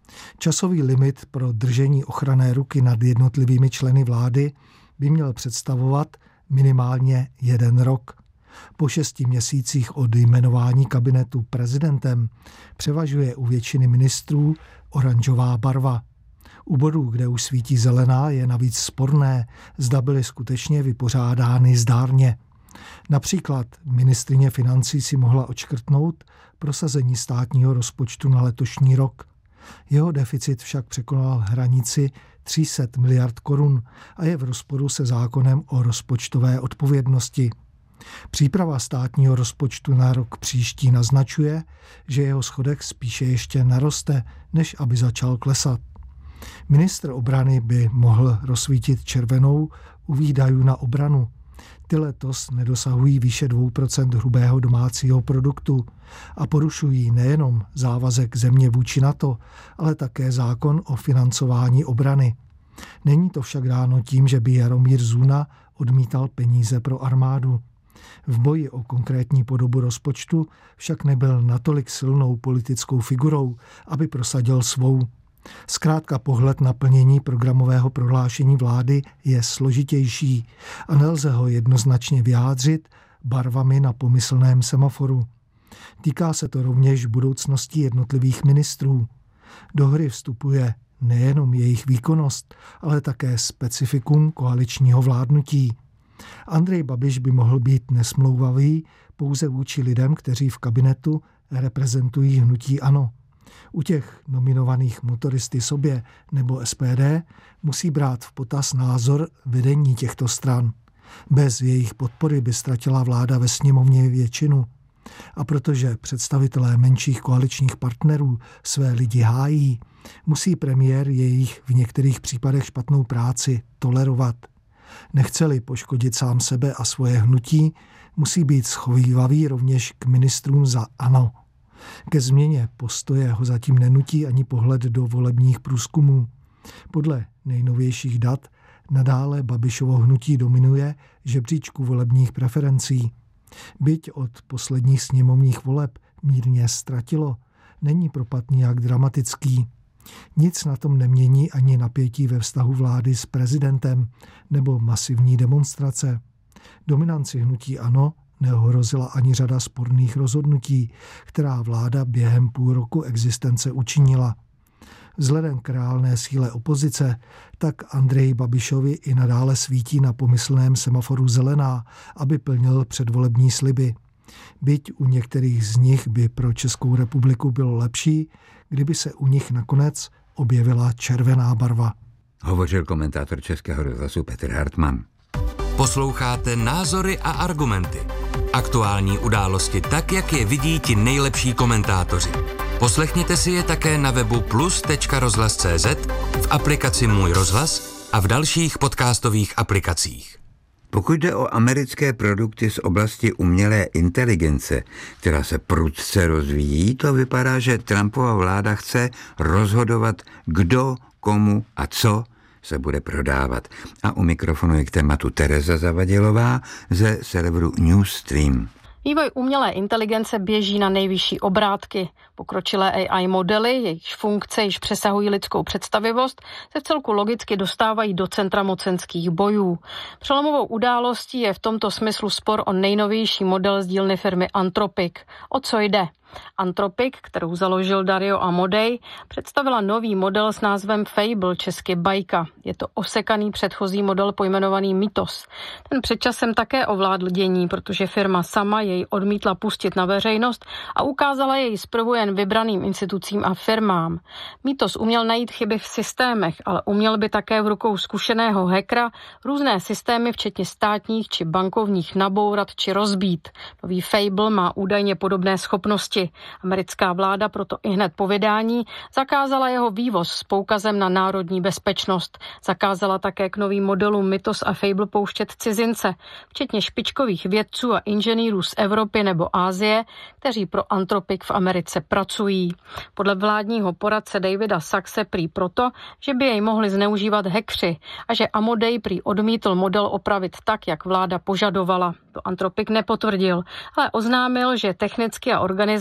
Speaker 10: Časový limit pro držení ochranné ruky nad jednotlivými členy vlády by měl představovat minimálně jeden rok. Po šesti měsících od jmenování kabinetu prezidentem převažuje u většiny ministrů oranžová barva. U bodů, kde už svítí zelená, je navíc sporné, zda byly skutečně vypořádány zdárně. Například ministryně financí si mohla odškrtnout prosazení státního rozpočtu na letošní rok. Jeho deficit však překonal hranici tři sta miliard korun a je v rozporu se zákonem o rozpočtové odpovědnosti. Příprava státního rozpočtu na rok příští naznačuje, že jeho schodek spíše ještě naroste, než aby začal klesat. Ministr obrany by mohl rozsvítit červenou u výdajů na obranu. Ty letos nedosahují výše dvě procenta hrubého domácího produktu a porušují nejenom závazek země vůči NATO, ale také zákon o financování obrany. Není to však dáno tím, že by Jaromír Zuna odmítal peníze pro armádu. V boji o konkrétní podobu rozpočtu však nebyl natolik silnou politickou figurou, aby prosadil svou. Zkrátka pohled na plnění programového prohlášení vlády je složitější a nelze ho jednoznačně vyjádřit barvami na pomyslném semaforu. Týká se to rovněž budoucnosti jednotlivých ministrů. Do hry vstupuje nejenom jejich výkonnost, ale také specifikum koaličního vládnutí. Andrej Babiš by mohl být nesmlouvavý pouze vůči lidem, kteří v kabinetu reprezentují hnutí ANO. U těch nominovaných motoristy sobě nebo S P D musí brát v potaz názor vedení těchto stran. Bez jejich podpory by ztratila vláda ve sněmovně většinu. A protože představitelé menších koaličních partnerů své lidi hájí, musí premiér jejich v některých případech špatnou práci tolerovat. Nechce-li poškodit sám sebe a svoje hnutí, musí být schovívavý rovněž k ministrům za ANO. Ke změně postoje ho zatím nenutí ani pohled do volebních průzkumů. Podle nejnovějších dat nadále Babišovo hnutí dominuje žebříčku volebních preferencí. Byť od posledních sněmovních voleb mírně ztratilo, není propad nijak dramatický. Nic na tom nemění ani napětí ve vztahu vlády s prezidentem nebo masivní demonstrace. Dominanci hnutí ANO neohrozila ani řada sporných rozhodnutí, která vláda během půl roku existence učinila. Vzhledem k reálné síle opozice, tak Andreji Babišovi i nadále svítí na pomyslném semaforu zelená, aby plnil předvolební sliby. Byť u některých z nich by pro Českou republiku bylo lepší, kdyby se u nich nakonec objevila červená barva.
Speaker 5: Hovořil komentátor Českého rozhlasu Petr Hartmann.
Speaker 6: Posloucháte Názory a argumenty. Aktuální události tak, jak je vidí ti nejlepší komentátoři. Poslechněte si je také na webu plus tečka rozhlas tečka cé zet, v aplikaci Můj rozhlas a v dalších podcastových aplikacích.
Speaker 5: Pokud jde o americké produkty z oblasti umělé inteligence, která se prudce rozvíjí, to vypadá, že Trumpova vláda chce rozhodovat, kdo, komu a co se bude prodávat. A u mikrofonu je k tématu Tereza Zavadilová ze serveru Newsstream.
Speaker 11: Vývoj umělé inteligence běží na nejvyšší obrátky. Pokročilé A I modely, jejichž funkce již přesahují lidskou představivost, se vcelku logicky dostávají do centra mocenských bojů. Přelomovou událostí je v tomto smyslu spor o nejnovější model z dílny firmy Anthropic. O co jde? Anthropic, kterou založil Dario Amodei, představila nový model s názvem Fable, česky bajka. Je to osekaný předchozí model pojmenovaný Mythos. Ten před časem také ovládl dění, protože firma sama jej odmítla pustit na veřejnost a ukázala jej zprvu jen vybraným institucím a firmám. Mythos uměl najít chyby v systémech, ale uměl by také v rukou zkušeného hackera různé systémy, včetně státních či bankovních, nabourat či rozbít. Nový Fable má údajně podobné schopnosti. Americká vláda proto ihned po vydání zakázala jeho vývoz s poukazem na národní bezpečnost. Zakázala také k novým modelům Mythos a Fable pouštět cizince, včetně špičkových vědců a inženýrů z Evropy nebo Asie, kteří pro Anthropic v Americe pracují. Podle vládního poradce Davida Saxe prý proto, že by jej mohli zneužívat hackři a že Amodei prý odmítl model opravit tak, jak vláda požadovala. To Anthropic nepotvrdil, ale oznámil, že technicky a organizačně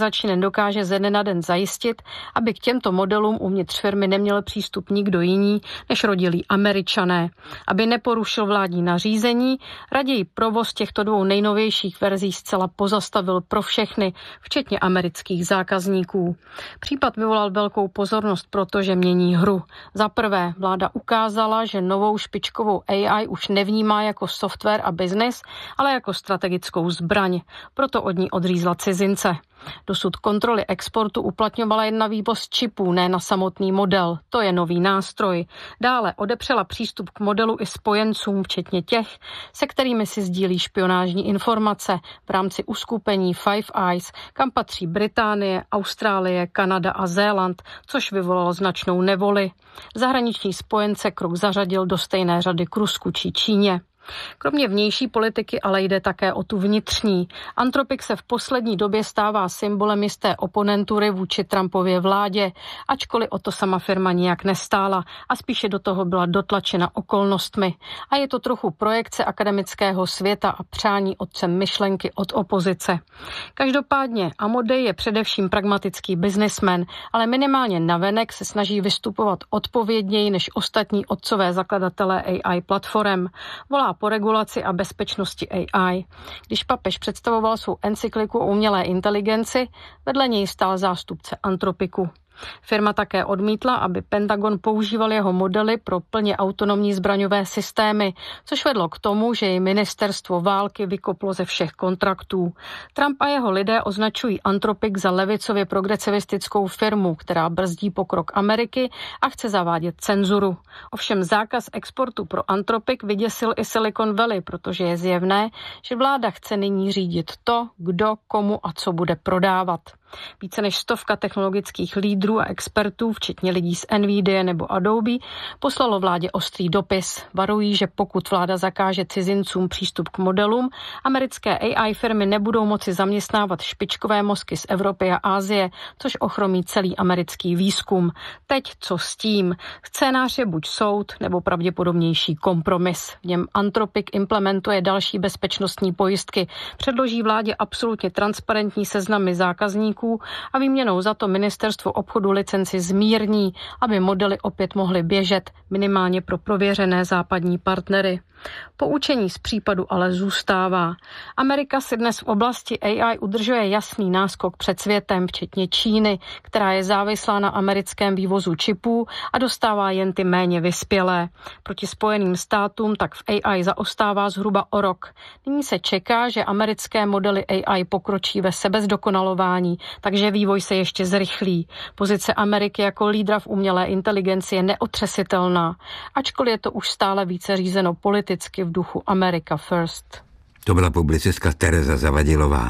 Speaker 11: organizačně nedokáže ze dne na den zajistit, aby k těmto modelům uvnitř firmy neměl přístup nikdo jiný než rodilí Američané. Aby neporušil vládní nařízení, raději provoz těchto dvou nejnovějších verzí zcela pozastavil pro všechny, včetně amerických zákazníků. Případ vyvolal velkou pozornost, protože mění hru. Za prvé, vláda ukázala, že novou špičkovou A I už nevnímá jako software a biznis, ale jako strategickou zbraň. Proto od ní odřízla cizince. Dosud kontroly exportu uplatňovala jen na vývoz čipů, ne na samotný model. To je nový nástroj. Dále odepřela přístup k modelu i spojencům, včetně těch, se kterými si sdílí špionážní informace v rámci uskupení Five Eyes, kam patří Británie, Austrálie, Kanada a Zéland, což vyvolalo značnou nevoli. Zahraniční spojence krok zařadil do stejné řady k Rusku či Číně. Kromě vnější politiky ale jde také o tu vnitřní. Anthropic se v poslední době stává symbolem jisté oponentury vůči Trumpově vládě, ačkoliv o to sama firma nijak nestála a spíše do toho byla dotlačena okolnostmi. A je to trochu projekce akademického světa a přání otcem myšlenky od opozice. Každopádně Amodei je především pragmatický biznismen, ale minimálně navenek se snaží vystupovat odpovědněji než ostatní otcové zakladatelé A I platform. Volá po regulaci a bezpečnosti A I. Když papež představoval svou encykliku o umělé inteligenci, vedle něj stál zástupce Anthropicu. Firma také odmítla, aby Pentagon používal jeho modely pro plně autonomní zbraňové systémy, což vedlo k tomu, že jej ministerstvo války vykoplo ze všech kontraktů. Trump a jeho lidé označují Anthropic za levicově progresivistickou firmu, která brzdí pokrok Ameriky a chce zavádět cenzuru. Ovšem zákaz exportu pro Anthropic vyděsil i Silicon Valley, protože je zjevné, že vláda chce nyní řídit to, kdo, komu a co bude prodávat. Více než stovka technologických lídrů a expertů, včetně lidí z Nvidia nebo Adobe, poslalo vládě ostrý dopis. Varují, že pokud vláda zakáže cizincům přístup k modelům, americké A I firmy nebudou moci zaměstnávat špičkové mozky z Evropy a Asie, což ochromí celý americký výzkum. Teď co s tím? Scénář je buď soud, nebo pravděpodobnější kompromis. V něm Anthropic implementuje další bezpečnostní pojistky, předloží vládě absolutně transparentní seznamy zákazníků a výměnou za to ministerstvo obchodu licenci zmírní, aby modely opět mohly běžet, minimálně pro prověřené západní partnery. Poučení z případu ale zůstává. Amerika si dnes v oblasti A I udržuje jasný náskok před světem, včetně Číny, která je závislá na americkém vývozu čipů a dostává jen ty méně vyspělé. Proti Spojeným státům tak v A I zaostává zhruba o rok. Nyní se čeká, že americké modely A I pokročí ve sebezdokonalování, takže vývoj se ještě zrychlí. Pozice Ameriky jako lídra v umělé inteligenci je neotřesitelná, ačkoliv je to už stále více řízeno politicky v duchu America First.
Speaker 5: To byla publicistka Tereza Zavadilová.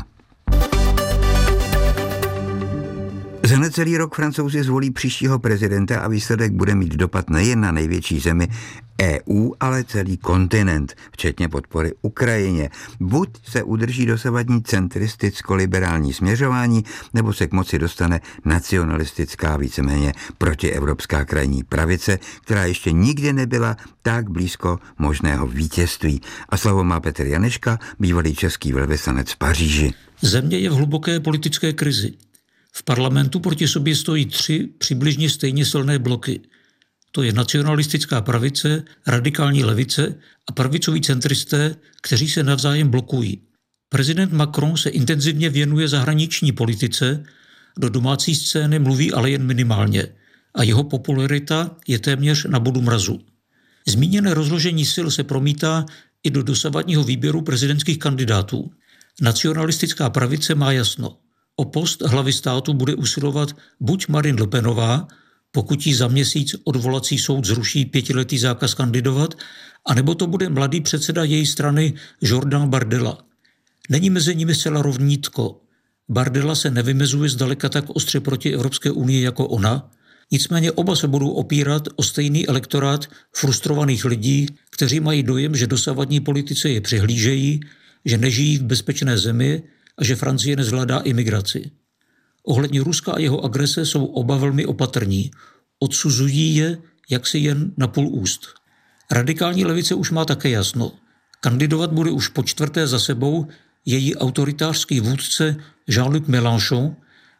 Speaker 5: Za necelý rok Francouzi zvolí příštího prezidenta a výsledek bude mít dopad nejen na největší zemi E U, ale celý kontinent, včetně podpory Ukrajině. Buď se udrží dosavadní centristicko-liberální směřování, nebo se k moci dostane nacionalistická, víceméně protievropská krajní pravice, která ještě nikdy nebyla tak blízko možného vítězství. A slovo má Petr Janeška, bývalý český velvyslanec v Paříži.
Speaker 12: Země je v hluboké politické krizi. V parlamentu proti sobě stojí tři přibližně stejně silné bloky. To je nacionalistická pravice, radikální levice a pravicoví centristé, kteří se navzájem blokují. Prezident Macron se intenzivně věnuje zahraniční politice, do domácí scény mluví ale jen minimálně a jeho popularita je téměř na bodu mrazu. Zmíněné rozložení sil se promítá i do dosavadního výběru prezidentských kandidátů. Nacionalistická pravice má jasno. O post hlavy státu bude usilovat buď Marine Le Penová, pokud jí za měsíc odvolací soud zruší pětiletý zákaz kandidovat, anebo to bude mladý předseda její strany Jordan Bardella. Není mezi nimi zcela rovnítko. Bardella se nevymezuje zdaleka tak ostře proti Evropské unii jako ona, nicméně oba se budou opírat o stejný elektorát frustrovaných lidí, kteří mají dojem, že dosavadní politice je přihlížejí, že nežijí v bezpečné zemi a že Francie nezvládá imigraci. Ohledně Ruska a jeho agrese jsou oba velmi opatrní. Odsuzují je jaksi jen na půl úst. Radikální levice už má také jasno. Kandidovat bude už po čtvrté za sebou její autoritářský vůdce Jean-Luc Mélenchon,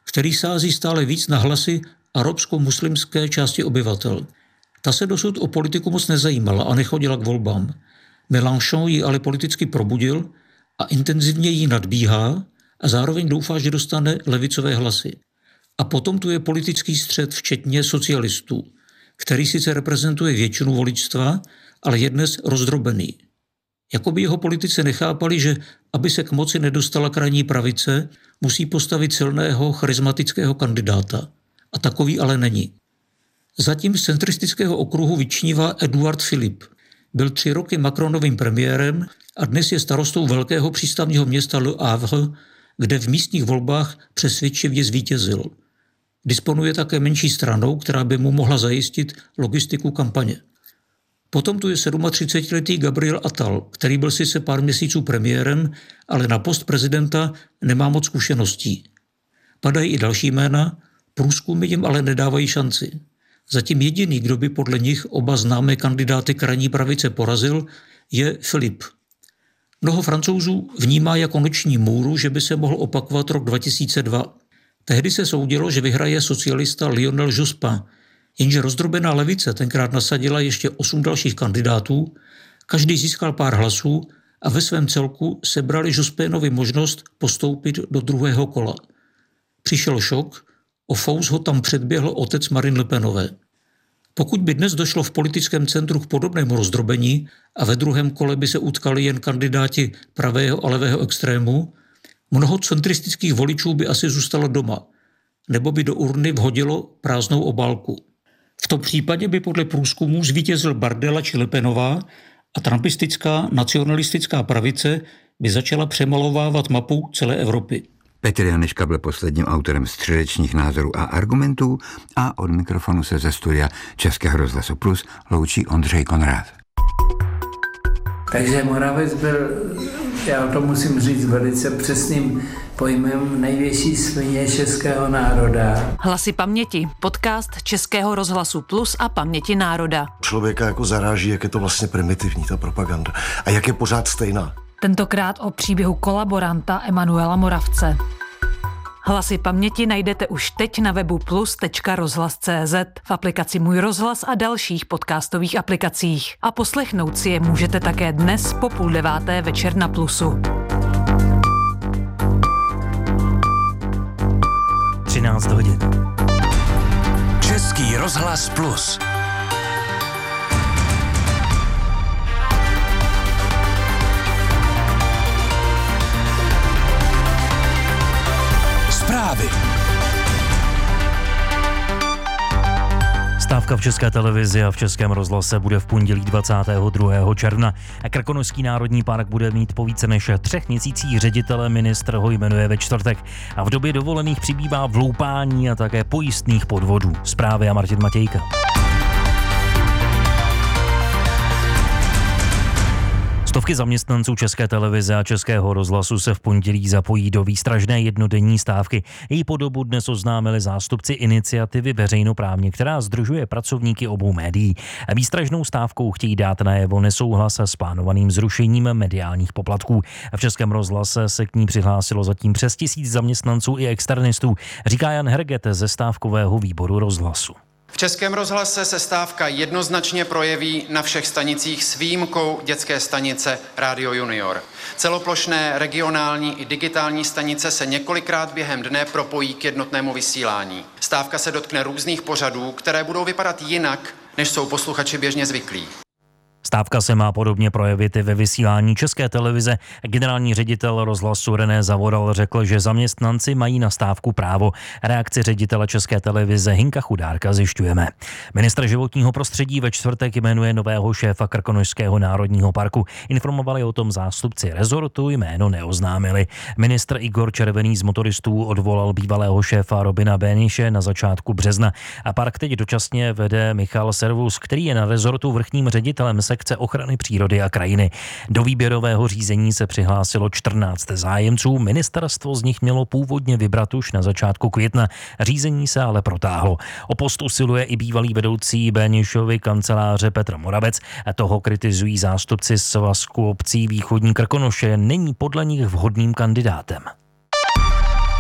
Speaker 12: který sází stále víc na hlasy arabsko-muslimské části obyvatel. Ta se dosud o politiku moc nezajímala a nechodila k volbám. Mélenchon ji ale politicky probudil a intenzivně ji nadbíhá a zároveň doufá, že dostane levicové hlasy. A potom tu je politický střet, včetně socialistů, který sice reprezentuje většinu voličstva, ale je dnes rozdrobený. Jakoby jeho politici nechápali, že aby se k moci nedostala krajní pravice, musí postavit silného charismatického kandidáta. A takový ale není. Zatím z centristického okruhu vyčnívá Edouard Philippe. Byl tři roky Macronovým premiérem a dnes je starostou velkého přístavního města Le Havre, kde v místních volbách přesvědčivě zvítězil. Disponuje také menší stranou, která by mu mohla zajistit logistiku kampaně. Potom tu je třicetisedmiletý Gabriel Attal, který byl sice pár měsíců premiérem, ale na post prezidenta nemá moc zkušeností. Padají i další jména, průzkumy jim ale nedávají šanci. Zatím jediný, kdo by podle nich oba známé kandidáty krajní pravice porazil, je Philippe. Mnoho Francouzů vnímá jako noční můru, že by se mohl opakovat rok dva tisíce dva. Tehdy se soudilo, že vyhraje socialista Lionel Jospin, jenže rozdrobená levice tenkrát nasadila ještě osm dalších kandidátů, každý získal pár hlasů a ve svém celku sebrali Jospinovi možnost postoupit do druhého kola. Přišel šok, o fous ho tam předběhl otec Marine Le Penové. Pokud by dnes došlo v politickém centru k podobnému rozdrobení a ve druhém kole by se utkali jen kandidáti pravého a levého extrému, mnoho centristických voličů by asi zůstalo doma, nebo by do urny vhodilo prázdnou obálku. V tom případě by podle průzkumů zvítězil Bardella či Le Penová a trumpistická nacionalistická pravice by začala přemalovávat mapu celé Evropy.
Speaker 5: Petr Janečka byl posledním autorem středečních názorů a argumentů a od mikrofonu se ze studia Českého rozhlasu Plus loučí Ondřej Konrád.
Speaker 13: Takže Moravec byl, já to musím říct velice přesným pojmem, největší svině českého národa.
Speaker 14: Hlasy paměti, podcast Českého rozhlasu Plus a Paměti národa.
Speaker 15: Člověka jako zaráží, jak je to vlastně primitivní, ta propaganda. A jak je pořád stejná.
Speaker 14: Tentokrát o příběhu kolaboranta Emanuela Moravce. Hlasy paměti najdete už teď na webu plus tečka rozhlas tečka cé zet, v aplikaci Můj rozhlas a dalších podcastových aplikacích. A poslechnout si je můžete také dnes po půl deváté večer na Plusu.
Speaker 4: třináct hodin.
Speaker 6: Český rozhlas Plus. Zprávy.
Speaker 4: Stávka v České televizi a v Českém rozhlase bude v pondělí dvacátého druhého června. Krkonošský národní park bude mít po více než třech měsících ředitele, ministr ho jmenuje ve čtvrtek. A v době dovolených přibývá vloupání a také pojistných podvodů. Zprávy a Martin Matějka. Stovky zaměstnanců České televize a Českého rozhlasu se v pondělí zapojí do výstražné jednodenní stávky. Její podobu dnes oznámili zástupci iniciativy veřejnoprávně, která sdružuje pracovníky obou médií. Výstražnou stávkou chtějí dát najevo nesouhlas s plánovaným zrušením mediálních poplatků. V Českém rozhlase se k ní přihlásilo zatím přes tisíc zaměstnanců i externistů, říká Jan Herget ze stávkového výboru rozhlasu.
Speaker 1: V Českém rozhlase se stávka jednoznačně projeví na všech stanicích s výjimkou dětské stanice Radio Junior. Celoplošné regionální i digitální stanice se několikrát během dne propojí k jednotnému vysílání. Stávka se dotkne různých pořadů, které budou vypadat jinak, než jsou posluchači běžně zvyklí.
Speaker 4: Stávka se má podobně projevit i ve vysílání České televize. Generální ředitel rozhlasu René Zavoral řekl, že zaměstnanci mají na stávku právo. Reakci ředitele České televize Hinka Chudárka zjišťujeme. Ministr životního prostředí ve čtvrtek jmenuje nového šéfa Krkonošského národního parku. Informovali o tom zástupci rezortu, jméno neoznámili. Ministr Igor Červený z motoristů odvolal bývalého šéfa Robina Béniše na začátku března. A park teď dočasně vede Michal Servus, který je na rezortu vrchním ředitelem sekce ochrany přírody a krajiny. Do výběrového řízení se přihlásilo čtrnáct zájemců, ministerstvo z nich mělo původně vybrat už na začátku května. Řízení se ale protáhlo. O post usiluje i bývalý vedoucí Bénišovy kanceláře Petr Moravec. Toho kritizují zástupci Svazku obcí Východní Krkonoše. Není podle nich vhodným kandidátem.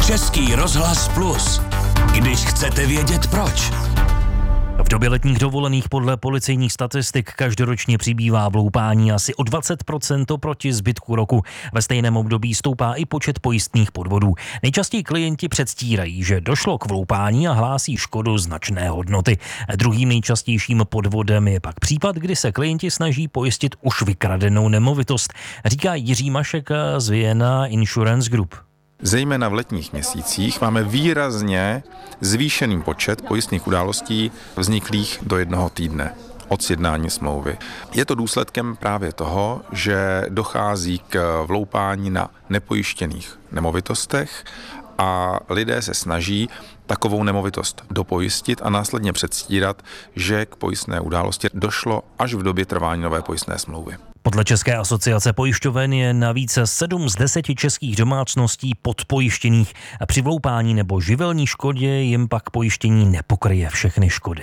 Speaker 16: Český rozhlas Plus. Když chcete vědět proč.
Speaker 4: V době letních dovolených podle policejních statistik každoročně přibývá vloupání asi o dvacet procent oproti zbytku roku. Ve stejném období stoupá i počet pojistných podvodů. Nejčastěji klienti předstírají, že došlo k vloupání a hlásí škodu značné hodnoty. Druhým nejčastějším podvodem je pak případ, kdy se klienti snaží pojistit už vykradenou nemovitost, říká Jiří Mašek z Vienna Insurance Group.
Speaker 17: Zejména v letních měsících máme výrazně zvýšený počet pojistných událostí vzniklých do jednoho týdne od sjednání smlouvy. Je to důsledkem právě toho, že dochází k vloupání na nepojištěných nemovitostech a lidé se snaží takovou nemovitost dopojistit a následně předstírat, že k pojistné události došlo až v době trvání nové pojistné smlouvy.
Speaker 4: Podle České asociace pojišťoven je navíc sedm z deseti českých domácností podpojištěných a při vloupání nebo živelní škodě jim pak pojištění nepokryje všechny škody.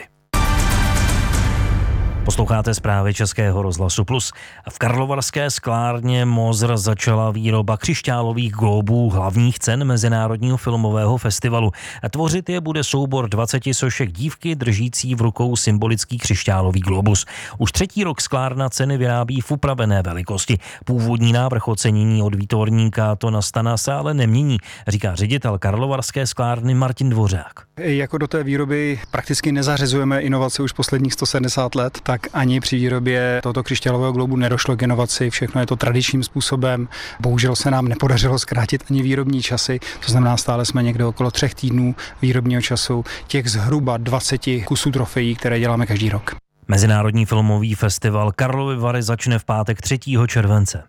Speaker 4: Posloucháte zprávy Českého rozhlasu Plus. V karlovarské sklárně Mozr začala výroba křišťálových glóbů hlavních cen Mezinárodního filmového festivalu. Tvořit je bude soubor dvaceti sošek dívky držící v rukou symbolický křišťálový globus. Už třetí rok sklárna ceny vyrábí v upravené velikosti. Původní návrh ocenění od výtvarníka to nastana se ale nemění, říká ředitel karlovarské sklárny Martin Dvořák.
Speaker 18: Jako do té výroby prakticky nezařazujeme inovace už posledních sto sedmdesát let, tak ani při výrobě tohoto křišťálového globu nedošlo k inovaci, všechno je to tradičním způsobem. Bohužel se nám nepodařilo zkrátit ani výrobní časy, to znamená stále jsme někde okolo třech týdnů výrobního času těch zhruba dvaceti kusů trofejí, které děláme každý rok.
Speaker 4: Mezinárodní filmový festival Karlovy Vary začne v pátek třetího července.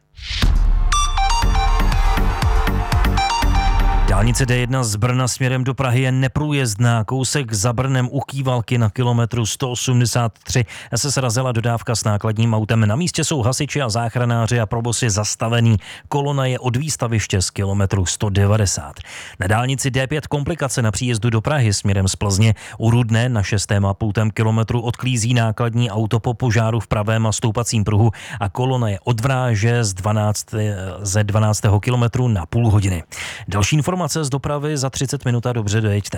Speaker 4: Dálnice D jedna z Brna směrem do Prahy je neprůjezdná. Kousek za Brnem u Kývalky na kilometru sto osmdesát tři se srazila dodávka s nákladním autem. Na místě jsou hasiči a záchranáři a provoz je zastavený. Kolona je od výstaviště z kilometru sto devadesát. Na dálnici D pět komplikace na příjezdu do Prahy směrem z Plzně. U Rudné na šestém a půl kilometru odklízí nákladní auto po požáru v pravém a stoupacím pruhu a kolona je od Vráže z dvanáct, ze dvanáctého kilometru na půl hodiny. Další informace z dopravy za třicet minut a dobře dojeďte.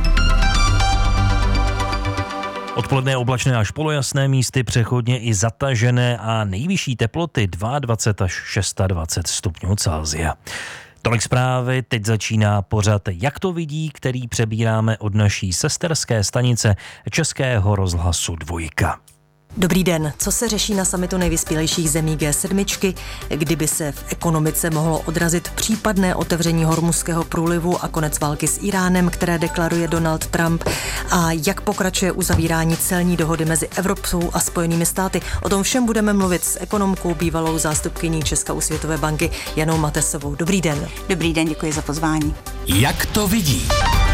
Speaker 4: Odpoledne oblačné až polojasné, místy přechodně i zatažené a nejvyšší teploty dvacet dva až dvacet šest stupňů Celsia. Tolik zprávy, teď začíná pořad Jak to vidí, který přebíráme od naší sesterské stanice Českého rozhlasu Dvojka.
Speaker 19: Dobrý den. Co se řeší na summitu nejvyspělejších zemí G sedm? Kdyby se v ekonomice mohlo odrazit případné otevření Hormuzského průlivu a konec války s Iránem, které deklaruje Donald Trump, a jak pokračuje uzavírání celní dohody mezi Evropou a Spojenými státy. O tom všem budeme mluvit s ekonomkou, bývalou zástupkyní Česka u Světové banky Janou Matesovou. Dobrý den.
Speaker 20: Dobrý den, děkuji za pozvání.
Speaker 16: Jak to vidí?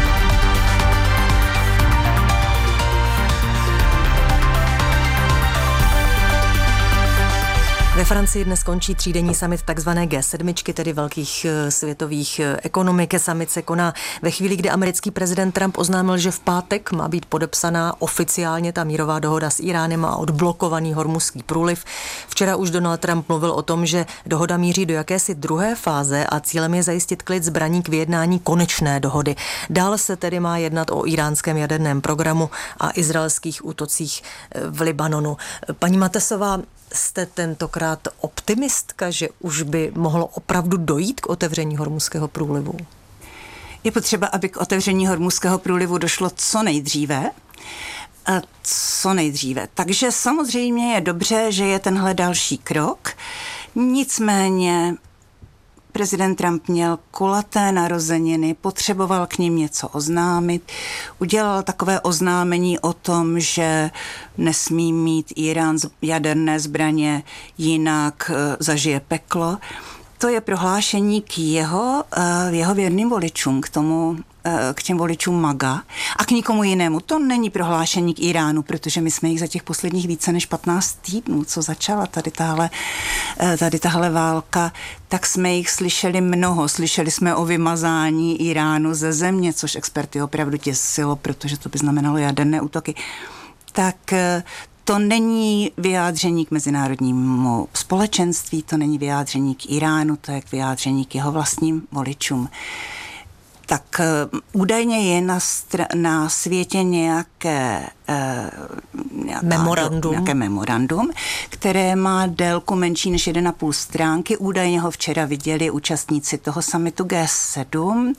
Speaker 19: Ve Francii dnes končí třídenní summit takzvané G sedm, tedy velkých světových ekonomik. Summit se koná ve chvíli, kdy americký prezident Trump oznámil, že v pátek má být podepsaná oficiálně ta mírová dohoda s Iránem a odblokovaný Hormuzský průliv. Včera už Donald Trump mluvil o tom, že dohoda míří do jakési druhé fáze a cílem je zajistit klid zbraní k vyjednání konečné dohody. Dále se tedy má jednat o iránském jaderném programu a izraelských útocích v Libanonu. Paní Matesová, jste tentokrát optimistka, že už by mohlo opravdu dojít k otevření Hormuzského průlivu?
Speaker 20: Je potřeba, aby k otevření Hormuzského průlivu došlo co nejdříve. Co nejdříve. Takže samozřejmě je dobře, že je tenhle další krok. Nicméně prezident Trump měl kulaté narozeniny, potřeboval k nim něco oznámit, udělal takové oznámení o tom, že nesmí mít Irán jaderné zbraně, jinak zažije peklo. To je prohlášení k jeho, jeho věrným voličům, k tomu, k těm voličům MAGA a k nikomu jinému. To není prohlášení k Iránu, protože my jsme jich za těch posledních více než patnáct týdnů, co začala tady tahle, tady tahle válka, tak jsme jich slyšeli mnoho. Slyšeli jsme o vymazání Iránu ze země, což experty opravdu těsilo, protože to by znamenalo jaderné útoky. Tak to není vyjádření k mezinárodnímu společenství, to není vyjádření k Iránu, to je k vyjádření k jeho vlastním voličům. tak údajně je na, str- na světě nějaké, eh,
Speaker 19: memorandum.
Speaker 20: nějaké memorandum, které má délku menší než jedna a půl stránky. Údajně ho včera viděli účastníci toho summitu G sedm.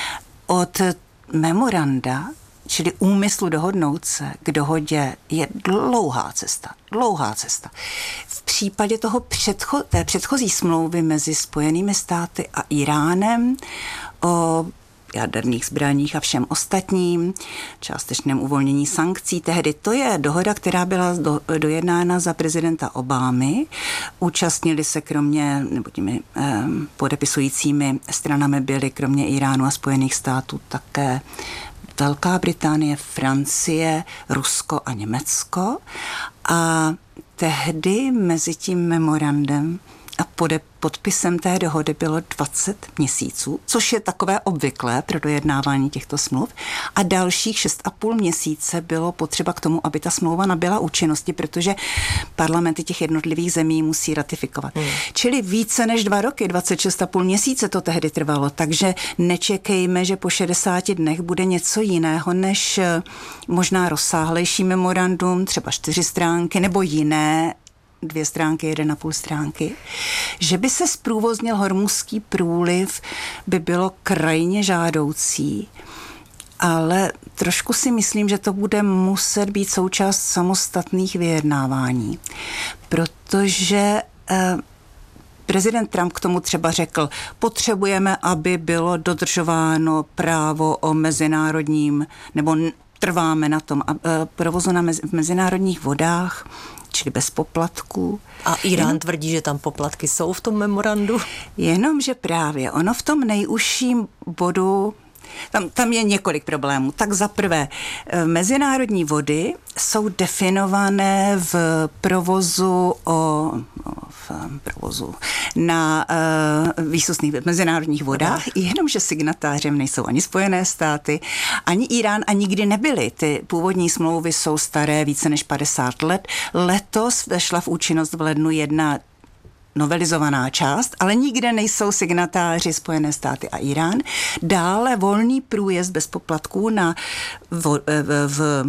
Speaker 20: Od memoranda, čili úmyslu dohodnout se k dohodě, je dlouhá cesta. Dlouhá cesta. V případě toho předcho- té předchozí smlouvy mezi Spojenými státy a Iránem o jaderných zbraních a všem ostatním, částečném uvolnění sankcí. Tehdy to je dohoda, která byla do, dojednána za prezidenta Obamy. Účastnili se kromě, nebo těmi eh, podepisujícími stranami byly kromě Iránu a Spojených států také Velká Británie, Francie, Rusko a Německo. A tehdy mezi tím memorandem a pode, podpisem té dohody bylo dvacet měsíců, což je takové obvyklé pro dojednávání těchto smluv. A dalších šest a půl měsíce bylo potřeba k tomu, aby ta smlouva nabyla účinnosti, protože parlamenty těch jednotlivých zemí musí ratifikovat. Hmm. Čili více než dva roky, dvacet šest a půl měsíce to tehdy trvalo, takže nečekejme, že po šedesáti dnech bude něco jiného než možná rozsáhlejší memorandum, třeba čtyři stránky nebo jiné, dvě stránky, jeden a půl stránky. Že by se zprůvoznil Hormuzský průliv, by bylo krajně žádoucí, ale trošku si myslím, že to bude muset být součást samostatných vyjednávání, protože eh, prezident Trump k tomu třeba řekl, potřebujeme, aby bylo dodržováno právo o mezinárodním, nebo trváme na tom, a, eh, provozu na mezi, v mezinárodních vodách, čili bez poplatků.
Speaker 19: A Irán Jen... tvrdí, že tam poplatky jsou v tom memorandu?
Speaker 20: Jenomže právě ono v tom nejužším bodu, tam, tam je několik problémů. Tak za prvé, mezinárodní vody jsou definované v provozu o, v provozu na uh, výsostných mezinárodních vodách, jenomže signatářem nejsou ani Spojené státy, ani Irán a nikdy nebyly. Ty původní smlouvy jsou staré více než padesát let. Letos vešla v účinnost v lednu jedna novelizovaná část, ale nikde nejsou signatáři Spojené státy a Irán. Dále volný průjezd bez poplatků na v, v, v,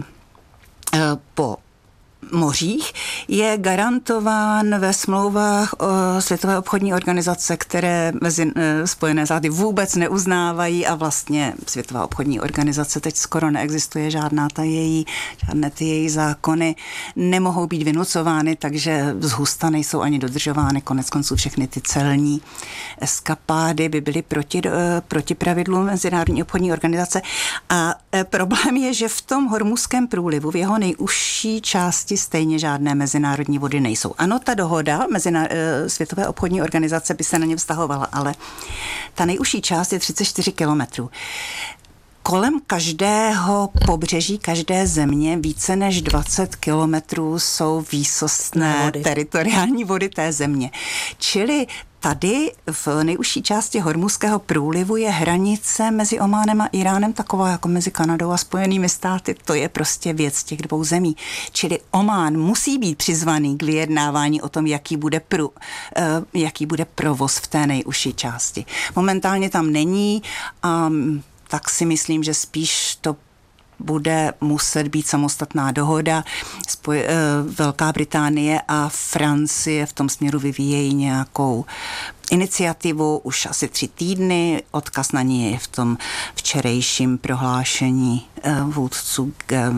Speaker 20: po mořích je garantován ve smlouvách o Světové obchodní organizace, které mezi Spojené státy vůbec neuznávají a vlastně Světová obchodní organizace teď skoro neexistuje, žádná ta její, žádné ty její zákony nemohou být vynucovány, takže zhusta nejsou ani dodržovány. Konec konců všechny ty celní eskapády by byly proti, proti pravidlům Mezinárodní obchodní organizace. A problém je, že v tom Hormuzském průlivu, v jeho nejužší části stejně žádné mezinárodní vody nejsou. Ano, ta dohoda Meziná... Světové obchodní organizace by se na ně vztahovala, ale ta nejužší část je třicet čtyři kilometrů. Kolem každého pobřeží, každé země více než dvacet kilometrů jsou výsostné vody. Teritoriální vody té země. Čili tady v nejužší části Hormuzského průlivu je hranice mezi Ománem a Iránem taková jako mezi Kanadou a Spojenými státy. To je prostě věc těch dvou zemí. Čili Omán musí být přizvaný k vyjednávání o tom, jaký bude, prů, jaký bude provoz v té nejužší části. Momentálně tam není a tak si myslím, že spíš to bude muset být samostatná dohoda. Spoj, Velká Británie a Francie v tom směru vyvíjejí nějakou iniciativu už asi tři týdny. Odkaz na ní je v tom včerejším prohlášení vůdců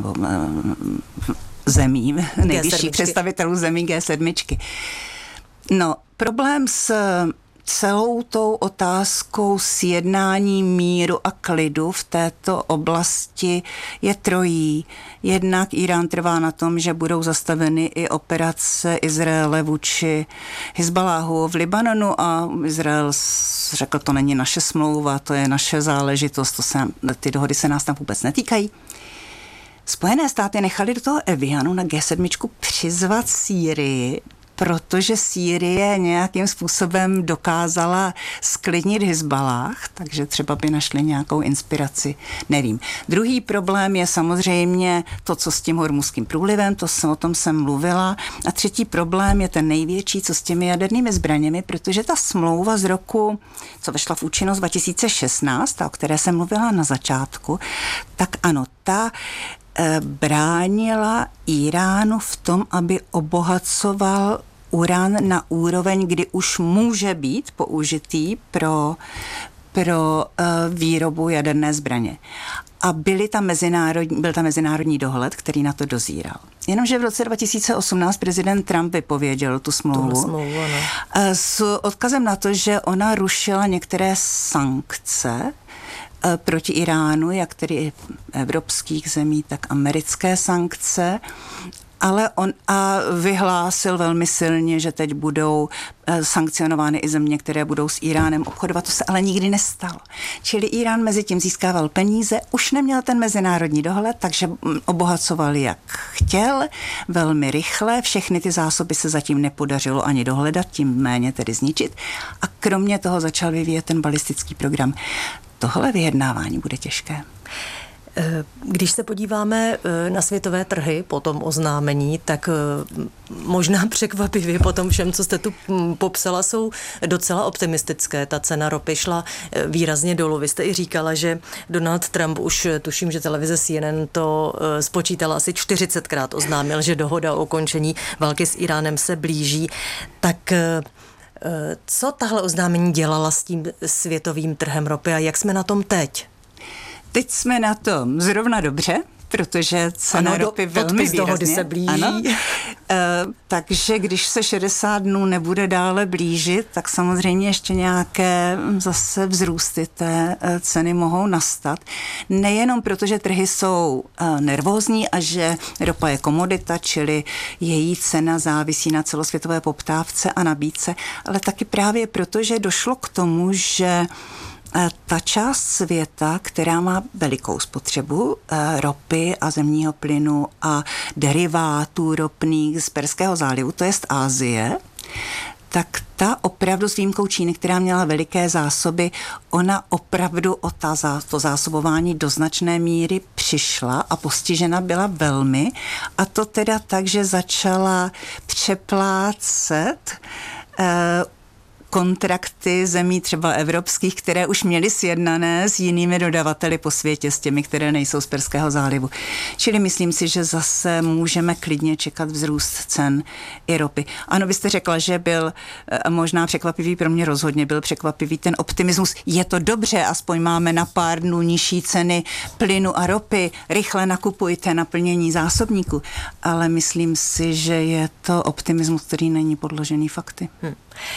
Speaker 20: zemí, nejvyšších představitelů zemí G sedm. No, problém s celou tou otázkou sjednání míru a klidu v této oblasti je trojí. Jednak Irán trvá na tom, že budou zastaveny i operace Izraele vůči Hizbaláhu v Libanonu a Izrael řekl, to není naše smlouva, to je naše záležitost, to se, ty dohody se nás tam vůbec netýkají. Spojené státy nechali do toho Evianu na G sedm přizvat Sýrii protože Sýrie nějakým způsobem dokázala sklidnit Hizbalách, takže třeba by našli nějakou inspiraci, nevím. Druhý problém je samozřejmě to, co s tím Hormuzským průlivem, to jsem, o tom jsem mluvila. A třetí problém je ten největší, co s těmi jadernými zbraněmi, protože ta smlouva z roku, co vešla v účinnost dva tisíce šestnáct, ta, o které jsem mluvila na začátku, tak ano, ta e, bránila Iránu v tom, aby obohacoval uran na úroveň, kdy už může být použitý pro, pro uh, výrobu jaderné zbraně. A byly tam mezinárodní, byl tam mezinárodní dohled, který na to dozíral. Jenomže v roce dva tisíce osmnáct prezident Trump vypověděl tu smlouvu,
Speaker 19: smlouvu
Speaker 20: s odkazem na to, že ona rušila některé sankce proti Iránu, jak tedy evropských zemí, tak americké sankce, ale on a vyhlásil velmi silně, že teď budou sankcionovány i země, které budou s Iránem obchodovat. To se ale nikdy nestalo. Čili Irán mezi tím získával peníze, už neměl ten mezinárodní dohled, takže obohacoval jak chtěl, velmi rychle. Všechny ty zásoby se zatím nepodařilo ani dohledat, tím méně tedy zničit. A kromě toho začal vyvíjet ten balistický program. Tohle vyjednávání bude těžké.
Speaker 19: Když se podíváme na světové trhy po tom oznámení, tak možná překvapivě po tom všem, co jste tu popsala, jsou docela optimistické. Ta cena ropy šla výrazně dolů. Vy jste i říkala, že Donald Trump už, tuším, že televize C N N to spočítala asi čtyřicetkrát, oznámil, že dohoda o ukončení války s Iránem se blíží. Tak co tahle oznámení dělala s tím světovým trhem ropy a jak jsme na tom teď?
Speaker 20: Teď jsme na tom zrovna dobře, protože cena ano, ropy do, velmi výrazně
Speaker 19: se blíží.
Speaker 20: Ano. E, takže když se šedesát dnů nebude dále blížit, tak samozřejmě ještě nějaké zase vzrůsty té ceny mohou nastat. Nejenom proto, že trhy jsou nervózní a že ropa je komodita, čili její cena závisí na celosvětové poptávce a nabídce, ale taky právě proto, že došlo k tomu, že ta část světa, která má velikou spotřebu ropy a zemního plynu a derivátů ropných z Perského zálivu, to jest Asie, tak ta opravdu s výjimkou Číny, která měla veliké zásoby, ona opravdu o ta, to zásobování do značné míry přišla a postižena byla velmi. A to teda tak, že začala přeplácet eh, kontrakty zemí třeba evropských, které už měly sjednané s jinými dodavateli po světě, s těmi, které nejsou z Perského zálivu. Čili myslím si, že zase můžeme klidně čekat vzrůst cen i ropy. Ano, vy jste řekla, že byl možná překvapivý, pro mě rozhodně byl překvapivý ten optimismus. Je to dobře, aspoň máme na pár dnů nižší ceny plynu a ropy, rychle nakupujte naplnění zásobníku, ale myslím si, že je to optimismus, který není podložený fakty. Hmm.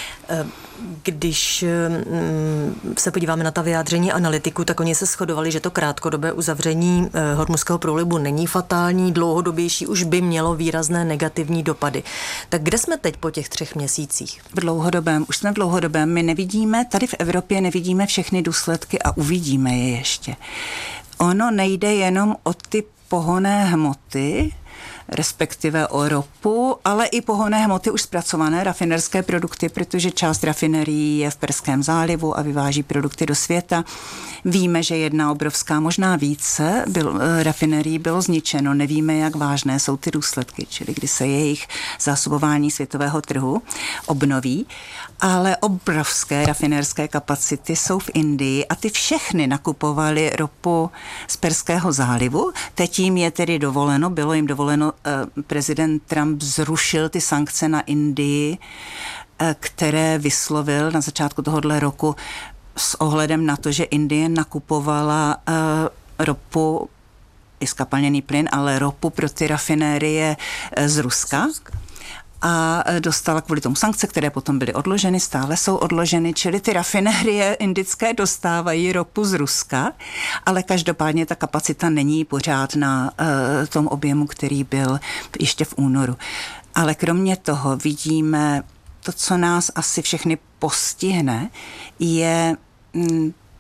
Speaker 19: Když se podíváme na ta vyjádření analytiků, tak oni se shodovali, že to krátkodobé uzavření Hormuzského průlivu není fatální, dlouhodobější už by mělo výrazné negativní dopady. Tak kde jsme teď po těch třech měsících?
Speaker 20: V dlouhodobém, už jsme v dlouhodobém. My nevidíme, tady v Evropě nevidíme všechny důsledky a uvidíme je ještě. Ono nejde jenom o ty pohonné hmoty, respektive o ropu, ale i pohonné hmoty už zpracované, rafinerské produkty, protože část rafinerií je v Perském zálivu a vyváží produkty do světa. Víme, že jedna obrovská, možná více, byl, rafinerií bylo zničeno. Nevíme, jak vážné jsou ty důsledky, čili kdy se jejich zásobování světového trhu obnoví. Ale obrovské rafinerské kapacity jsou v Indii a ty všechny nakupovaly ropu z Perského zálivu. Teď jim je tedy dovoleno, bylo jim dovoleno, eh, prezident Trump zrušil ty sankce na Indii, eh, které vyslovil na začátku tohohle roku s ohledem na to, že Indie nakupovala eh, ropu, i skapalněný plyn, ale ropu pro ty rafinérie eh, z Ruska. A dostala kvůli tomu sankce, které potom byly odloženy, stále jsou odloženy, čili ty rafinérie indické dostávají ropu z Ruska, ale každopádně ta kapacita není pořád na uh, tom objemu, který byl ještě v únoru. Ale kromě toho vidíme to, co nás asi všechny postihne, je mm,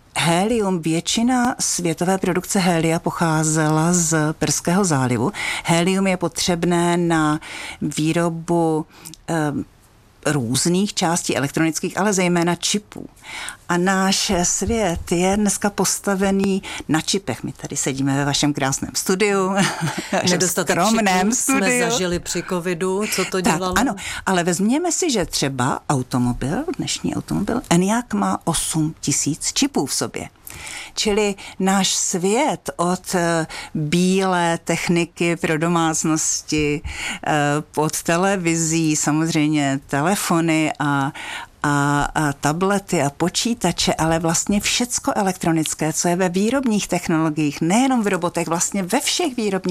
Speaker 20: Helium, většina světové produkce helia pocházela z Perského zálivu. Helium je potřebné na výrobu eh, různých částí elektronických, ale zejména čipů. A náš svět je dneska postavený na čipech. My tady sedíme ve vašem krásném studiu,
Speaker 19: nedostatek
Speaker 20: skromném studiu.
Speaker 19: Jsme zažili při covidu, co to dělalo?
Speaker 20: Tak, ano, ale vezměme si, že třeba automobil, dnešní automobil, Enyaq má osm tisíc čipů v sobě. Čili náš svět od bílé techniky pro domácnosti, pod televizí, samozřejmě telefony a, a, a tablety a počítače, ale vlastně všecko elektronické, co je ve výrobních technologiích, nejenom v robotech, vlastně ve všech výrobních